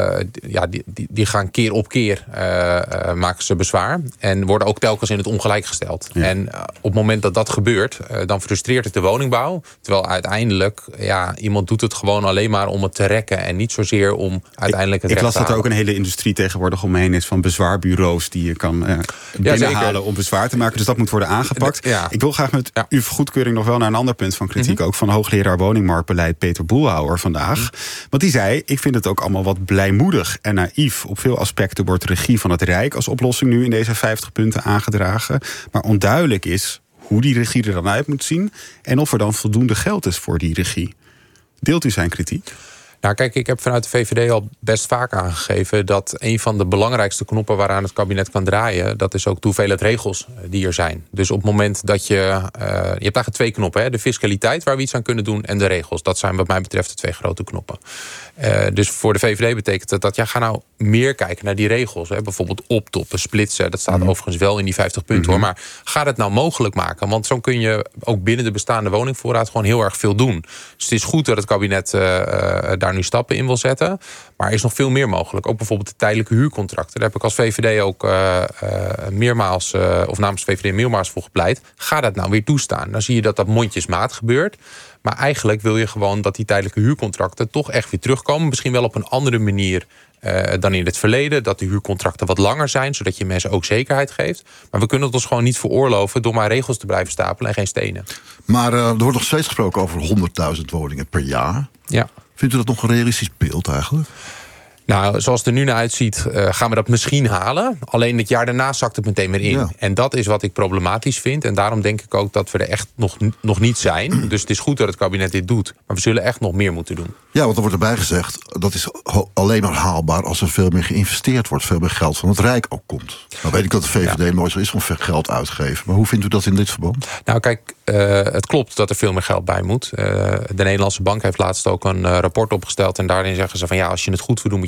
ja, die, die, die gaan keer op keer uh, uh, maken ze bezwaar. En worden ook telkens in het ongelijk gesteld. Ja. En uh, op het moment dat dat gebeurt, uh, dan frustreert het de woningbouw. Terwijl uiteindelijk, ja, iemand doet het gewoon alleen maar om het te rekken. En niet zozeer om uiteindelijk het ik, recht ik las dat er ook een hele industrie tegenwoordig omheen is van bezwaarbureaus die je kan uh, binnenhalen ja, om bezwaar te maken. Dus dat moet worden aangepakt. Ja. Ik wil graag met ja. uw goedkeuring nog wel naar een ander punt van kritiek. Mm-hmm. Ook van hoogleraar woningmarktbeleid Peter Boelhouwer vandaag. Want die zei, ik vind het ook allemaal wat blijmoedig en naïef. Op veel aspecten wordt regie van het Rijk als oplossing nu in deze vijftig punten aangedragen. Maar onduidelijk is hoe die regie er dan uit moet zien en of er dan voldoende geld is voor die regie. Deelt u zijn kritiek? Nou kijk, ik heb vanuit de V V D al best vaak aangegeven dat een van de belangrijkste knoppen waaraan het kabinet kan draaien, dat is ook de hoeveelheid regels die er zijn. Dus op het moment dat je, uh, je hebt eigenlijk twee knoppen, hè? De fiscaliteit waar we iets aan kunnen doen en de regels. Dat zijn wat mij betreft de twee grote knoppen. Uh, dus voor de V V D betekent dat dat, ja, ga nou meer kijken naar die regels. Hè? Bijvoorbeeld optoppen, splitsen, dat staat mm. overigens wel in die vijftig punten mm-hmm. hoor. Maar ga dat nou mogelijk maken, want zo kun je ook binnen de bestaande woningvoorraad gewoon heel erg veel doen. Dus het is goed dat het kabinet uh, uh, daar nu stappen in wil zetten. Maar er is nog veel meer mogelijk. Ook bijvoorbeeld de tijdelijke huurcontracten. Daar heb ik als V V D ook uh, uh, meermaals, uh, of namens V V D meermaals voor gepleit. Ga dat nou weer toestaan. Dan zie je dat dat mondjesmaat gebeurt. Maar eigenlijk wil je gewoon dat die tijdelijke huurcontracten toch echt weer terugkomen. Misschien wel op een andere manier uh, dan in het verleden. Dat de huurcontracten wat langer zijn, zodat je mensen ook zekerheid geeft. Maar we kunnen het ons gewoon niet veroorloven door maar regels te blijven stapelen en geen stenen. Maar uh, er wordt nog steeds gesproken over honderdduizend woningen per jaar. Ja. Vindt u dat nog een realistisch beeld eigenlijk? Nou, zoals het er nu naar uitziet, uh, gaan we dat misschien halen. Alleen het jaar daarna zakt het meteen weer in. Ja. En dat is wat ik problematisch vind. En daarom denk ik ook dat we er echt nog, nog niet zijn. Dus het is goed dat het kabinet dit doet. Maar we zullen echt nog meer moeten doen. Ja, want er wordt erbij gezegd, dat is alleen maar haalbaar als er veel meer geïnvesteerd wordt. Veel meer geld van het Rijk ook komt. Nou weet ik dat de V V D ja. nooit zo is van veel geld uitgeven. Maar hoe vindt u dat in dit verband? Nou kijk, uh, het klopt dat er veel meer geld bij moet. Uh, de Nederlandse Bank heeft laatst ook een uh, rapport opgesteld. En daarin zeggen ze van ja, als je het goed wil doen, moet je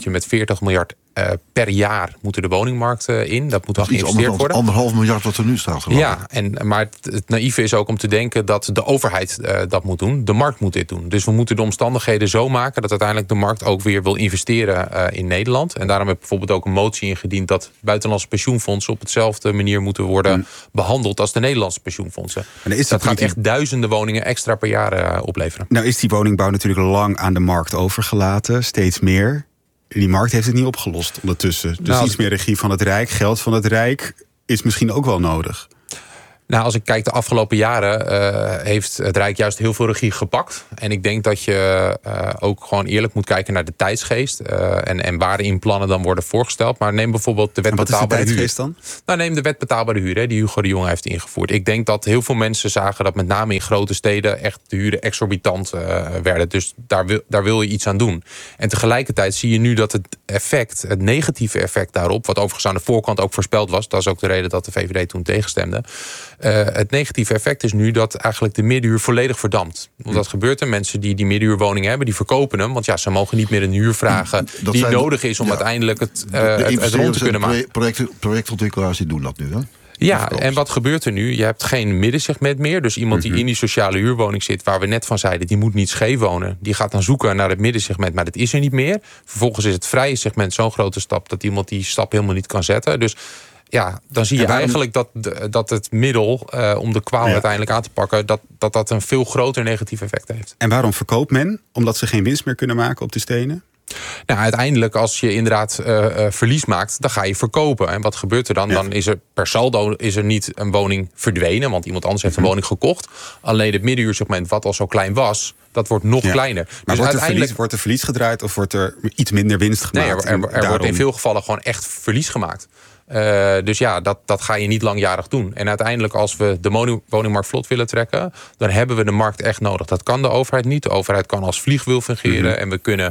je met veertig miljard uh, per jaar moeten de woningmarkt uh, in. Dat moet dan geïnvesteerd worden. Anderhalf miljard wat er nu staat. Ja, en, maar het, het naïeve is ook om te denken dat de overheid uh, dat moet doen. De markt moet dit doen. Dus we moeten de omstandigheden zo maken dat uiteindelijk de markt ook weer wil investeren uh, in Nederland. En daarom heb ik bijvoorbeeld ook een motie ingediend dat buitenlandse pensioenfondsen op hetzelfde manier moeten worden hmm. behandeld als de Nederlandse pensioenfondsen. En is dat gaat echt duizenden woningen extra per jaar uh, opleveren. Nou is die woningbouw natuurlijk lang aan de markt overgelaten, steeds meer. Die markt heeft het niet opgelost ondertussen. Dus nou, iets meer regie van het Rijk, geld van het Rijk is misschien ook wel nodig. Nou, als ik kijk de afgelopen jaren uh, heeft het Rijk juist heel veel regie gepakt. En ik denk dat je uh, ook gewoon eerlijk moet kijken naar de tijdsgeest. Uh, en, en waarin plannen dan worden voorgesteld. Maar neem bijvoorbeeld de wet betaalbare huur. Wat is de tijdsgeest dan? Nou, neem de wet betaalbare huur, hè, die Hugo de Jonge heeft ingevoerd. Ik denk dat heel veel mensen zagen dat met name in grote steden echt de huren exorbitant uh, werden. Dus daar wil, daar wil je iets aan doen. En tegelijkertijd zie je nu dat het effect, het negatieve effect daarop, wat overigens aan de voorkant ook voorspeld was. Dat is ook de reden dat de V V D toen tegenstemde. Uh, het negatieve effect is nu dat eigenlijk de middenhuur volledig verdampt. Want dat gebeurt er. Mensen die die middenhuurwoningen hebben, die verkopen hem. Want ja, ze mogen niet meer een huur vragen dat die nodig is om ja, uiteindelijk het, uh, het, het rond te kunnen maken. Project, projectontwikkelaars die doen dat nu, hè? Ja, en wat gebeurt er nu? Je hebt geen middensegment meer. Dus iemand die in die sociale huurwoning zit, waar we net van zeiden, die moet niet scheef wonen. Die gaat dan zoeken naar het middensegment, maar dat is er niet meer. Vervolgens is het vrije segment zo'n grote stap dat iemand die stap helemaal niet kan zetten. Dus ja, dan zie je waarom eigenlijk dat, dat het middel uh, om de kwaal ja. uiteindelijk aan te pakken, dat, dat dat een veel groter negatief effect heeft. En waarom verkoopt men? Omdat ze geen winst meer kunnen maken op de stenen? Nou, uiteindelijk als je inderdaad uh, uh, verlies maakt, dan ga je verkopen. En wat gebeurt er dan? Ja. Dan is er per saldo is er niet een woning verdwenen, want iemand anders heeft een woning gekocht. Alleen het middenhuursegment, wat al zo klein was, dat wordt nog ja. kleiner. Maar dus wordt, uiteindelijk... er verlies, wordt er verlies gedraaid of wordt er iets minder winst gemaakt? Nee, er, er, er wordt in veel gevallen gewoon echt verlies gemaakt. Uh, dus ja, dat, dat ga je niet langjarig doen. En uiteindelijk als we de woningmarkt vlot willen trekken, dan hebben we de markt echt nodig. Dat kan de overheid niet. De overheid kan als vliegwiel fungeren. Mm-hmm. En we kunnen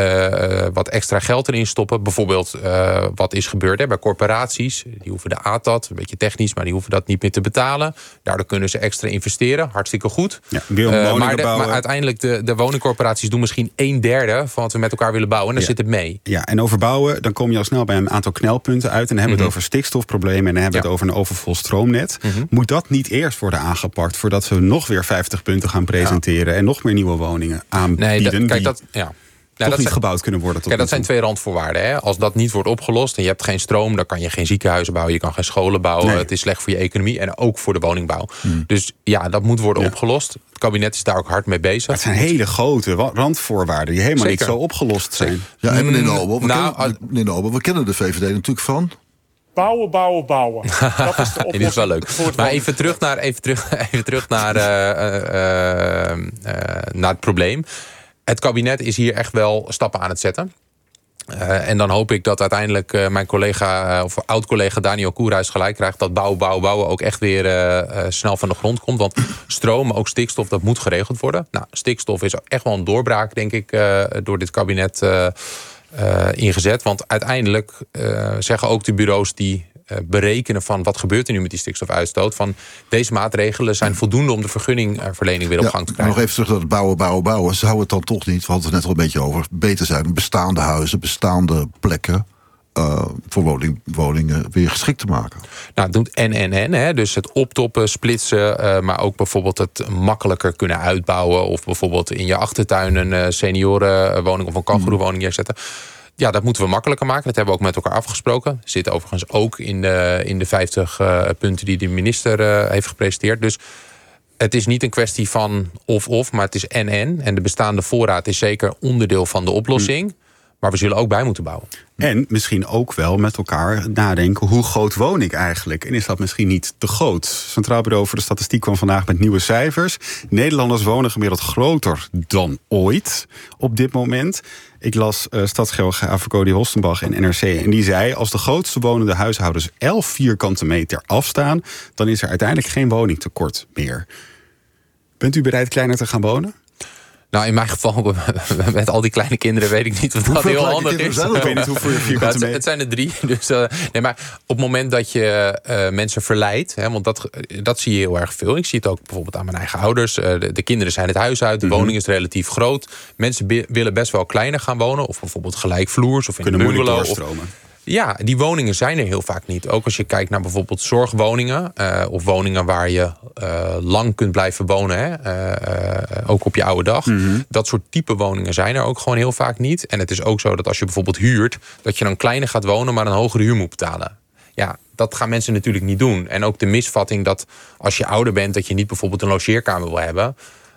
uh, wat extra geld erin stoppen. Bijvoorbeeld uh, wat is gebeurd hè, bij corporaties. Die hoeven de A T A T, een beetje technisch, maar die hoeven dat niet meer te betalen. Daardoor kunnen ze extra investeren. Hartstikke goed. Ja, uh, maar, de, maar uiteindelijk de, de woningcorporaties doen misschien een derde van wat we met elkaar willen bouwen. En daar ja. zit het mee. Ja, en over bouwen, dan kom je al snel bij een aantal knelpunten uit. En dan hebben we het over stikstofproblemen en dan hebben we ja. het over een overvol stroomnet. Mm-hmm. Moet dat niet eerst worden aangepakt voordat we nog weer vijftig punten gaan presenteren ja. en nog meer nieuwe woningen aanbieden? Nee, dat, kijk, die dat, ja. toch ja, dat niet zijn, gebouwd kunnen worden tot kijk, dat zijn twee randvoorwaarden. Hè? Als dat niet wordt opgelost en je hebt geen stroom, dan kan je geen ziekenhuizen bouwen, je kan geen scholen bouwen. Nee. Het is slecht voor je economie en ook voor de woningbouw. Mm. Dus ja, dat moet worden ja. opgelost. Het kabinet is daar ook hard mee bezig. Het zijn hele grote randvoorwaarden die helemaal Zeker. niet zo opgelost zijn. Ja, en meneer Nobel, we, nou, kennen, meneer Nobel, we kennen de V V D natuurlijk van bouwen, bouwen, bouwen. Dat is de oplossing. Dat is wel leuk. Maar even terug naar, even terug, even terug naar, uh, uh, uh, naar het probleem. Het kabinet is hier echt wel stappen aan het zetten. Uh, en dan hoop ik dat uiteindelijk uh, mijn collega, uh, of oud-collega Daniel Koerhuis gelijk krijgt dat bouwen, bouwen, bouwen ook echt weer uh, uh, snel van de grond komt. Want stroom, maar ook stikstof, dat moet geregeld worden. Nou, stikstof is echt wel een doorbraak, denk ik, uh, door dit kabinet uh, uh, ingezet. Want uiteindelijk uh, zeggen ook de bureaus die uh, berekenen van wat gebeurt er nu met die stikstofuitstoot, van deze maatregelen zijn voldoende om de vergunningverlening weer op ja, gang te krijgen. Nog even terug naar het bouwen, bouwen, bouwen. Zou het dan toch niet, we hadden het net al een beetje over, beter zijn bestaande huizen, bestaande plekken Uh, voor woning, woningen weer geschikt te maken? Nou, het doet en, en, en. Hè. Dus het optoppen, splitsen, uh, maar ook bijvoorbeeld het makkelijker kunnen uitbouwen, of bijvoorbeeld in je achtertuin een uh, seniorenwoning of een kangoeroewoning neerzetten. Ja, dat moeten we makkelijker maken. Dat hebben we ook met elkaar afgesproken. Zit overigens ook in de, in de vijftig uh, punten die de minister uh, heeft gepresenteerd. Dus het is niet een kwestie van of-of, maar het is en-en. En de bestaande voorraad is zeker onderdeel van de oplossing. Hmm. Maar we zullen ook bij moeten bouwen. En misschien ook wel met elkaar nadenken, hoe groot woon ik eigenlijk? En is dat misschien niet te groot? Centraal Bureau voor de Statistiek kwam vandaag met nieuwe cijfers. Nederlanders wonen gemiddeld groter dan ooit op dit moment. Ik las uh, stadsgeograaf Cody Hostenbach in N R C. En die zei, als de grootste wonende huishoudens elf vierkante meter afstaan, dan is er uiteindelijk geen woningtekort meer. Bent u bereid kleiner te gaan wonen? Nou, in mijn geval, met al die kleine kinderen, weet ik niet of dat hoeveel heel handig is. Zijn ik weet niet hoeveel vierkante meter. Het zijn er drie. Dus, uh, nee, maar op het moment dat je uh, mensen verleidt, hè, want dat, dat zie je heel erg veel. Ik zie het ook bijvoorbeeld aan mijn eigen ouders. Uh, de, de kinderen zijn het huis uit, de mm-hmm. woning is relatief groot. Mensen be- willen best wel kleiner gaan wonen, of bijvoorbeeld gelijkvloers of in Kunnen een bungalow. Kunnen moeilijk doorstromen. Ja, die woningen zijn er heel vaak niet. Ook als je kijkt naar bijvoorbeeld zorgwoningen, Uh, of woningen waar je uh, lang kunt blijven wonen. Hè, uh, uh, ook op je oude dag. Mm-hmm. Dat soort type woningen zijn er ook gewoon heel vaak niet. En het is ook zo dat als je bijvoorbeeld huurt, dat je dan kleiner gaat wonen, maar een hogere huur moet betalen. Ja, dat gaan mensen natuurlijk niet doen. En ook de misvatting dat als je ouder bent, dat je niet bijvoorbeeld een logeerkamer wil hebben.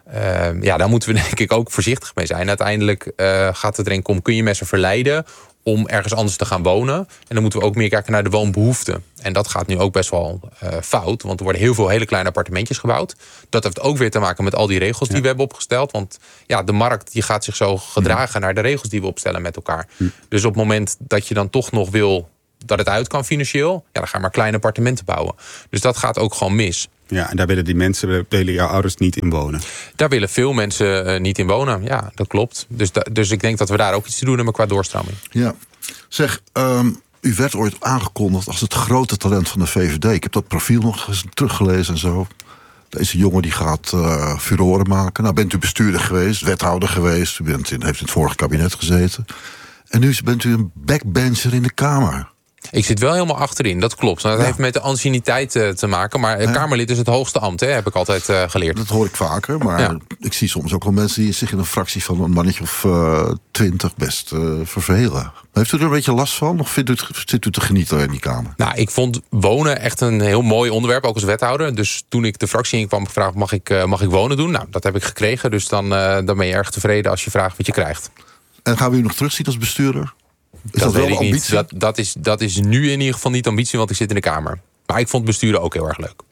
Uh, ja, daar moeten we denk ik ook voorzichtig mee zijn. Uiteindelijk uh, gaat het erin om, kun je mensen verleiden om ergens anders te gaan wonen. En dan moeten we ook meer kijken naar de woonbehoeften. En dat gaat nu ook best wel uh, fout. Want er worden heel veel hele kleine appartementjes gebouwd. Dat heeft ook weer te maken met al die regels die ja. we hebben opgesteld. Want ja, de markt die gaat zich zo gedragen ja. naar de regels die we opstellen met elkaar. Ja. Dus op het moment dat je dan toch nog wil dat het uit kan financieel, ja, dan ga je maar kleine appartementen bouwen. Dus dat gaat ook gewoon mis. Ja, en daar willen die mensen, daar willen jouw ouders niet in wonen. Daar willen veel mensen uh, niet in wonen. Ja, dat klopt. Dus, da- dus ik denk dat we daar ook iets te doen hebben qua doorstroming. Ja. Zeg, um, u werd ooit aangekondigd als het grote talent van de V V D. Ik heb dat profiel nog eens teruggelezen en zo. Deze jongen die gaat uh, furoren maken. Nou, bent u bestuurder geweest, wethouder geweest. U bent in, heeft in het vorige kabinet gezeten. En nu bent u een backbencher in de Kamer. Ik zit wel helemaal achterin, dat klopt. Dat ja. heeft met de anciëniteit uh, te maken. Maar ja. Kamerlid is het hoogste ambt, hè, heb ik altijd uh, geleerd. Dat hoor ik vaker, maar ja. ik zie soms ook wel mensen die zich in een fractie van een mannetje of uh, twintig best uh, vervelen. Heeft u er een beetje last van? Of vindt u het, zit u te genieten in die Kamer? Nou, ik vond wonen echt een heel mooi onderwerp, ook als wethouder. Dus toen ik de fractie in kwam, gevraagd, mag ik, uh, mag ik wonen doen? Nou, dat heb ik gekregen. Dus dan, uh, dan ben je erg tevreden als je vraagt wat je krijgt. En gaan we u nog terugzien als bestuurder? Is dat, dat wel weet de ik ambitie? niet. Dat, dat, is, dat is nu in ieder geval niet ambitie, want ik zit in de Kamer. Maar ik vond besturen ook heel erg leuk.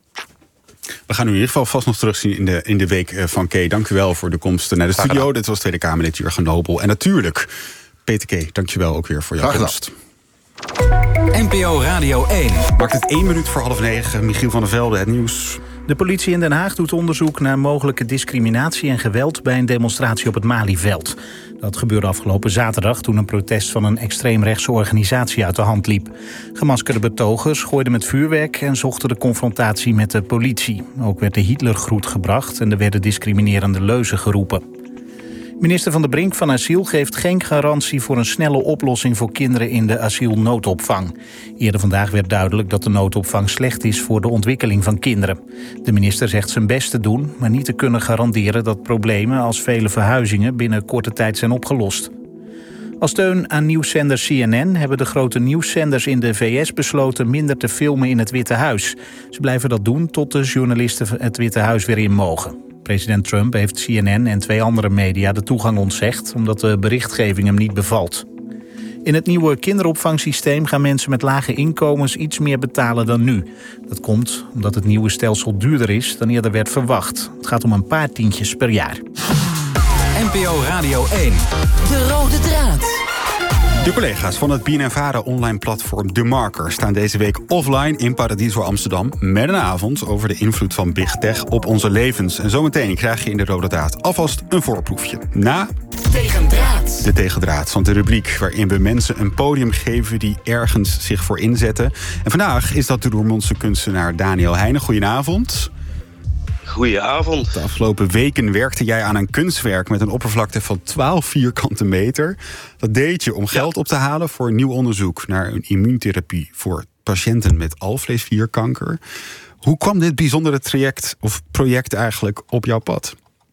We gaan u in ieder geval vast nog terugzien in de, in de week van K. Dank u wel voor de komst naar de Graag studio. Gedaan. Dit was Tweede Kamerlid Jurgen Nobel. En natuurlijk, Peter K., dank je wel ook weer voor jouw komst. N P O Radio één. Maakt het één minuut voor half negen. Michiel van der Velde, het nieuws. De politie in Den Haag doet onderzoek naar mogelijke discriminatie en geweld bij een demonstratie op het Malieveld. Dat gebeurde afgelopen zaterdag toen een protest van een extreemrechtse organisatie uit de hand liep. Gemaskerde betogers gooiden met vuurwerk en zochten de confrontatie met de politie. Ook werd de Hitlergroet gebracht en er werden discriminerende leuzen geroepen. Minister Van der Brink van Asiel geeft geen garantie voor een snelle oplossing voor kinderen in de asielnoodopvang. Eerder vandaag werd duidelijk dat de noodopvang slecht is voor de ontwikkeling van kinderen. De minister zegt zijn best te doen, maar niet te kunnen garanderen dat problemen als vele verhuizingen binnen korte tijd zijn opgelost. Als steun aan nieuwszender C N N hebben de grote nieuwszenders in de V S besloten minder te filmen in het Witte Huis. Ze blijven dat doen tot de journalisten het Witte Huis weer in mogen. President Trump heeft C N N en twee andere media de toegang ontzegd omdat de berichtgeving hem niet bevalt. In het nieuwe kinderopvangsysteem gaan mensen met lage inkomens iets meer betalen dan nu. Dat komt omdat het nieuwe stelsel duurder is dan eerder werd verwacht. Het gaat om een paar tientjes per jaar. N P O Radio één. De rode draad. De collega's van het B N N Vara online platform De Marker staan deze week offline in Paradiso Amsterdam met een avond over de invloed van Big Tech op onze levens. En zometeen krijg je in de rode draad alvast een voorproefje. Na Tegendraad. De Tegendraad van de rubriek waarin we mensen een podium geven die ergens zich voor inzetten. En vandaag is dat de Roermondse kunstenaar Daniel Heijnen. Goedenavond. Goedenavond. De afgelopen weken werkte jij aan een kunstwerk met een oppervlakte van twaalf vierkante meter. Dat deed je om geld op te halen voor een nieuw onderzoek naar een immuuntherapie voor patiënten met alvleesklierkanker. Hoe kwam dit bijzondere traject of project eigenlijk op jouw pad?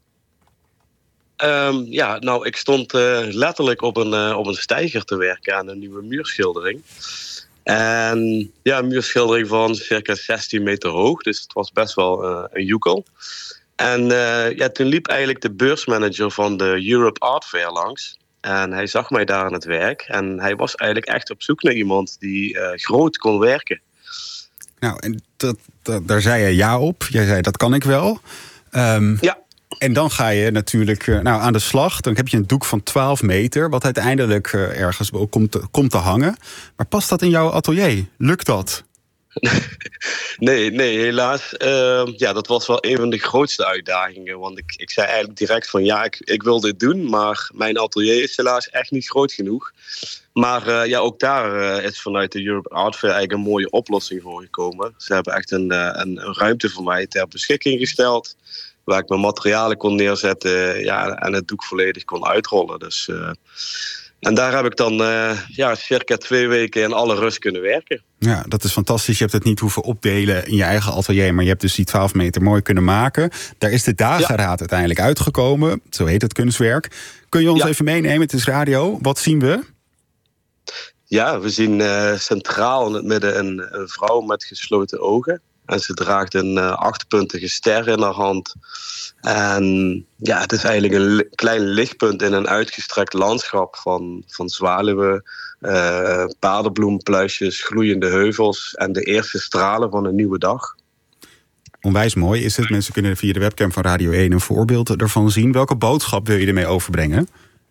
Um, ja, nou, ik stond uh, letterlijk op een, uh, op een steiger te werken aan een nieuwe muurschildering. En ja, een muurschildering van circa zestien meter hoog. Dus het was best wel uh, een joekel. En uh, ja, toen liep eigenlijk de beursmanager van de Europe Art Fair langs. En hij zag mij daar aan het werk. En hij was eigenlijk echt op zoek naar iemand die uh, groot kon werken. Nou, en dat, dat, daar zei je ja op. Jij zei, dat kan ik wel. Um, ja. En dan ga je natuurlijk uh, nou, aan de slag. Dan heb je een doek van twaalf meter... wat uiteindelijk uh, ergens komt te, komt te hangen. Maar past dat in jouw atelier? Lukt dat? Nee, nee, helaas. Uh, ja, dat was wel een van de grootste uitdagingen. Want ik, ik zei eigenlijk direct van ja, ik, ik wil dit doen. Maar mijn atelier is helaas echt niet groot genoeg. Maar uh, ja, ook daar uh, is vanuit de Europe Art Fair eigenlijk een mooie oplossing voor gekomen. Ze hebben echt een, uh, een, een ruimte voor mij ter beschikking gesteld. Waar ik mijn materialen kon neerzetten, ja, en het doek volledig kon uitrollen. Dus, uh, en daar heb ik dan uh, ja, circa twee weken in alle rust kunnen werken. Ja, dat is fantastisch. Je hebt het niet hoeven opdelen in je eigen atelier, maar je hebt dus die twaalf meter mooi kunnen maken. Daar is de dageraad ja. uiteindelijk uitgekomen. Zo heet het kunstwerk. Kun je ons ja. even meenemen? Het is radio. Wat zien we? Ja, we zien uh, centraal in het midden een, een vrouw met gesloten ogen. En ze draagt een uh, achtpuntige ster in haar hand. En ja, het is eigenlijk een li- klein lichtpunt in een uitgestrekt landschap van, van zwaluwen, uh, paardenbloempluisjes, gloeiende heuvels en de eerste stralen van een nieuwe dag. Onwijs mooi is het. Mensen kunnen via de webcam van Radio één een voorbeeld ervan zien. Welke boodschap wil je ermee overbrengen?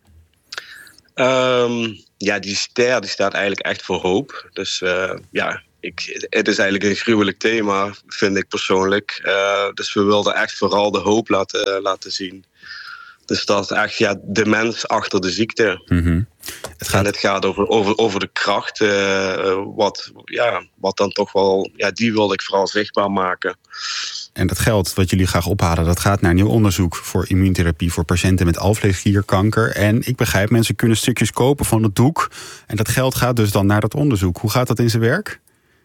Um, ja, die ster die staat eigenlijk echt voor hoop. Dus uh, ja... Ik, het is eigenlijk een gruwelijk thema, vind ik persoonlijk. Uh, dus we wilden echt vooral de hoop laten, uh, laten zien. Dus dat is echt ja, de mens achter de ziekte. Mm-hmm. Het gaat... En het gaat over, over, over de kracht. Uh, wat, ja, wat dan toch wel... Ja, die wilde ik vooral zichtbaar maken. En dat geld wat jullie graag ophalen, dat gaat naar nieuw onderzoek voor immuuntherapie voor patiënten met alvleesklierkanker. En ik begrijp, mensen kunnen stukjes kopen van het doek. En dat geld gaat dus dan naar dat onderzoek. Hoe gaat dat in zijn werk?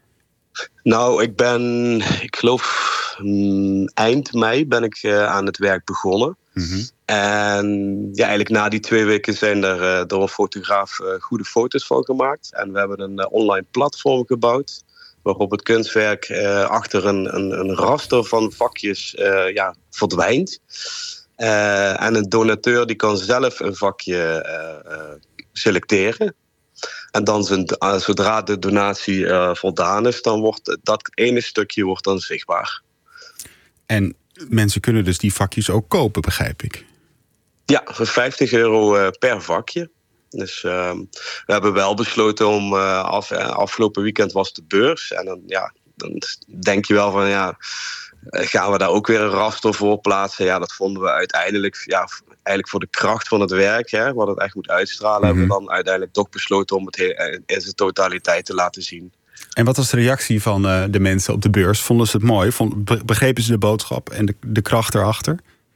Nou, ik ben, ik geloof mm, eind mei ben ik uh, aan het werk begonnen. Mm-hmm. En ja, eigenlijk na die twee weken zijn er uh, door een fotograaf uh, goede foto's van gemaakt. En we hebben een uh, online platform gebouwd, waarop het kunstwerk uh, achter een, een, een raster van vakjes uh, ja, verdwijnt. Uh, en een donateur die kan zelf een vakje uh, uh, selecteren. En dan zijn, uh, zodra de donatie uh, voldaan is, dan wordt dat ene stukje wordt dan zichtbaar. En mensen kunnen dus die vakjes ook kopen, begrijp ik? Ja, voor vijftig euro uh, per vakje. Dus uh, we hebben wel besloten om... Uh, af, uh, afgelopen weekend was de beurs. En dan, ja, dan denk je wel van... ja, gaan we daar ook weer een raster voor plaatsen? Ja, dat vonden we uiteindelijk... Ja, eigenlijk voor de kracht van het werk, hè, wat het echt moet uitstralen... Mm-hmm. hebben we dan uiteindelijk toch besloten om het in zijn totaliteit te laten zien. En wat was de reactie van uh, de mensen op de beurs? Vonden ze het mooi? Vond, begrepen ze de boodschap en de, de kracht erachter?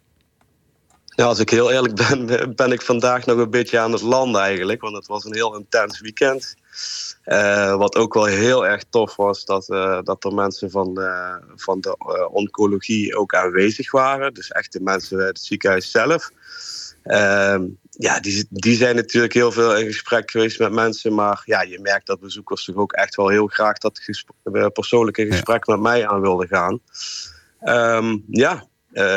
Ja, als ik heel eerlijk ben, ben ik vandaag nog een beetje aan het landen eigenlijk. Want het was een heel intens weekend. Uh, wat ook wel heel erg tof was, dat, uh, dat er mensen van, uh, van de uh, oncologie ook aanwezig waren. Dus echt de mensen uit het ziekenhuis zelf. Uh, ja, die, die zijn natuurlijk heel veel in gesprek geweest met mensen. Maar ja, je merkt dat bezoekers toch ook echt wel heel graag dat gesprek, persoonlijke gesprek ja. met mij aan wilden gaan. Um, ja,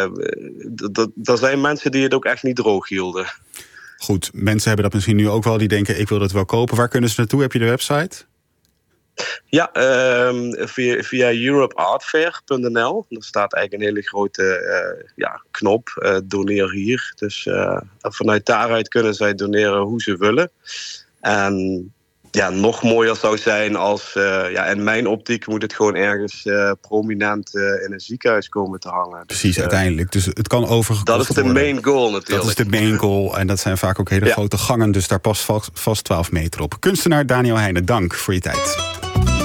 er zijn mensen die het ook echt niet droog hielden. Goed, mensen hebben dat misschien nu ook wel. Die denken, ik wil dat wel kopen. Waar kunnen ze naartoe? Heb je de website? Ja, um, via, via europe art fair punt n l. Er staat eigenlijk een hele grote uh, ja, knop, uh, doneer hier. Dus uh, vanuit daaruit kunnen zij doneren hoe ze willen. En ja, nog mooier zou zijn als... Uh, ja, in mijn optiek moet het gewoon ergens uh, prominent uh, in een ziekenhuis komen te hangen. Precies, dus, uh, uiteindelijk. Dus het kan overgekocht worden. Dat is de worden. main goal natuurlijk. Dat is de main goal. En dat zijn vaak ook hele ja. grote gangen. Dus daar past vast, vast twaalf meter op. Kunstenaar Daniel Heijnen, dank voor je tijd.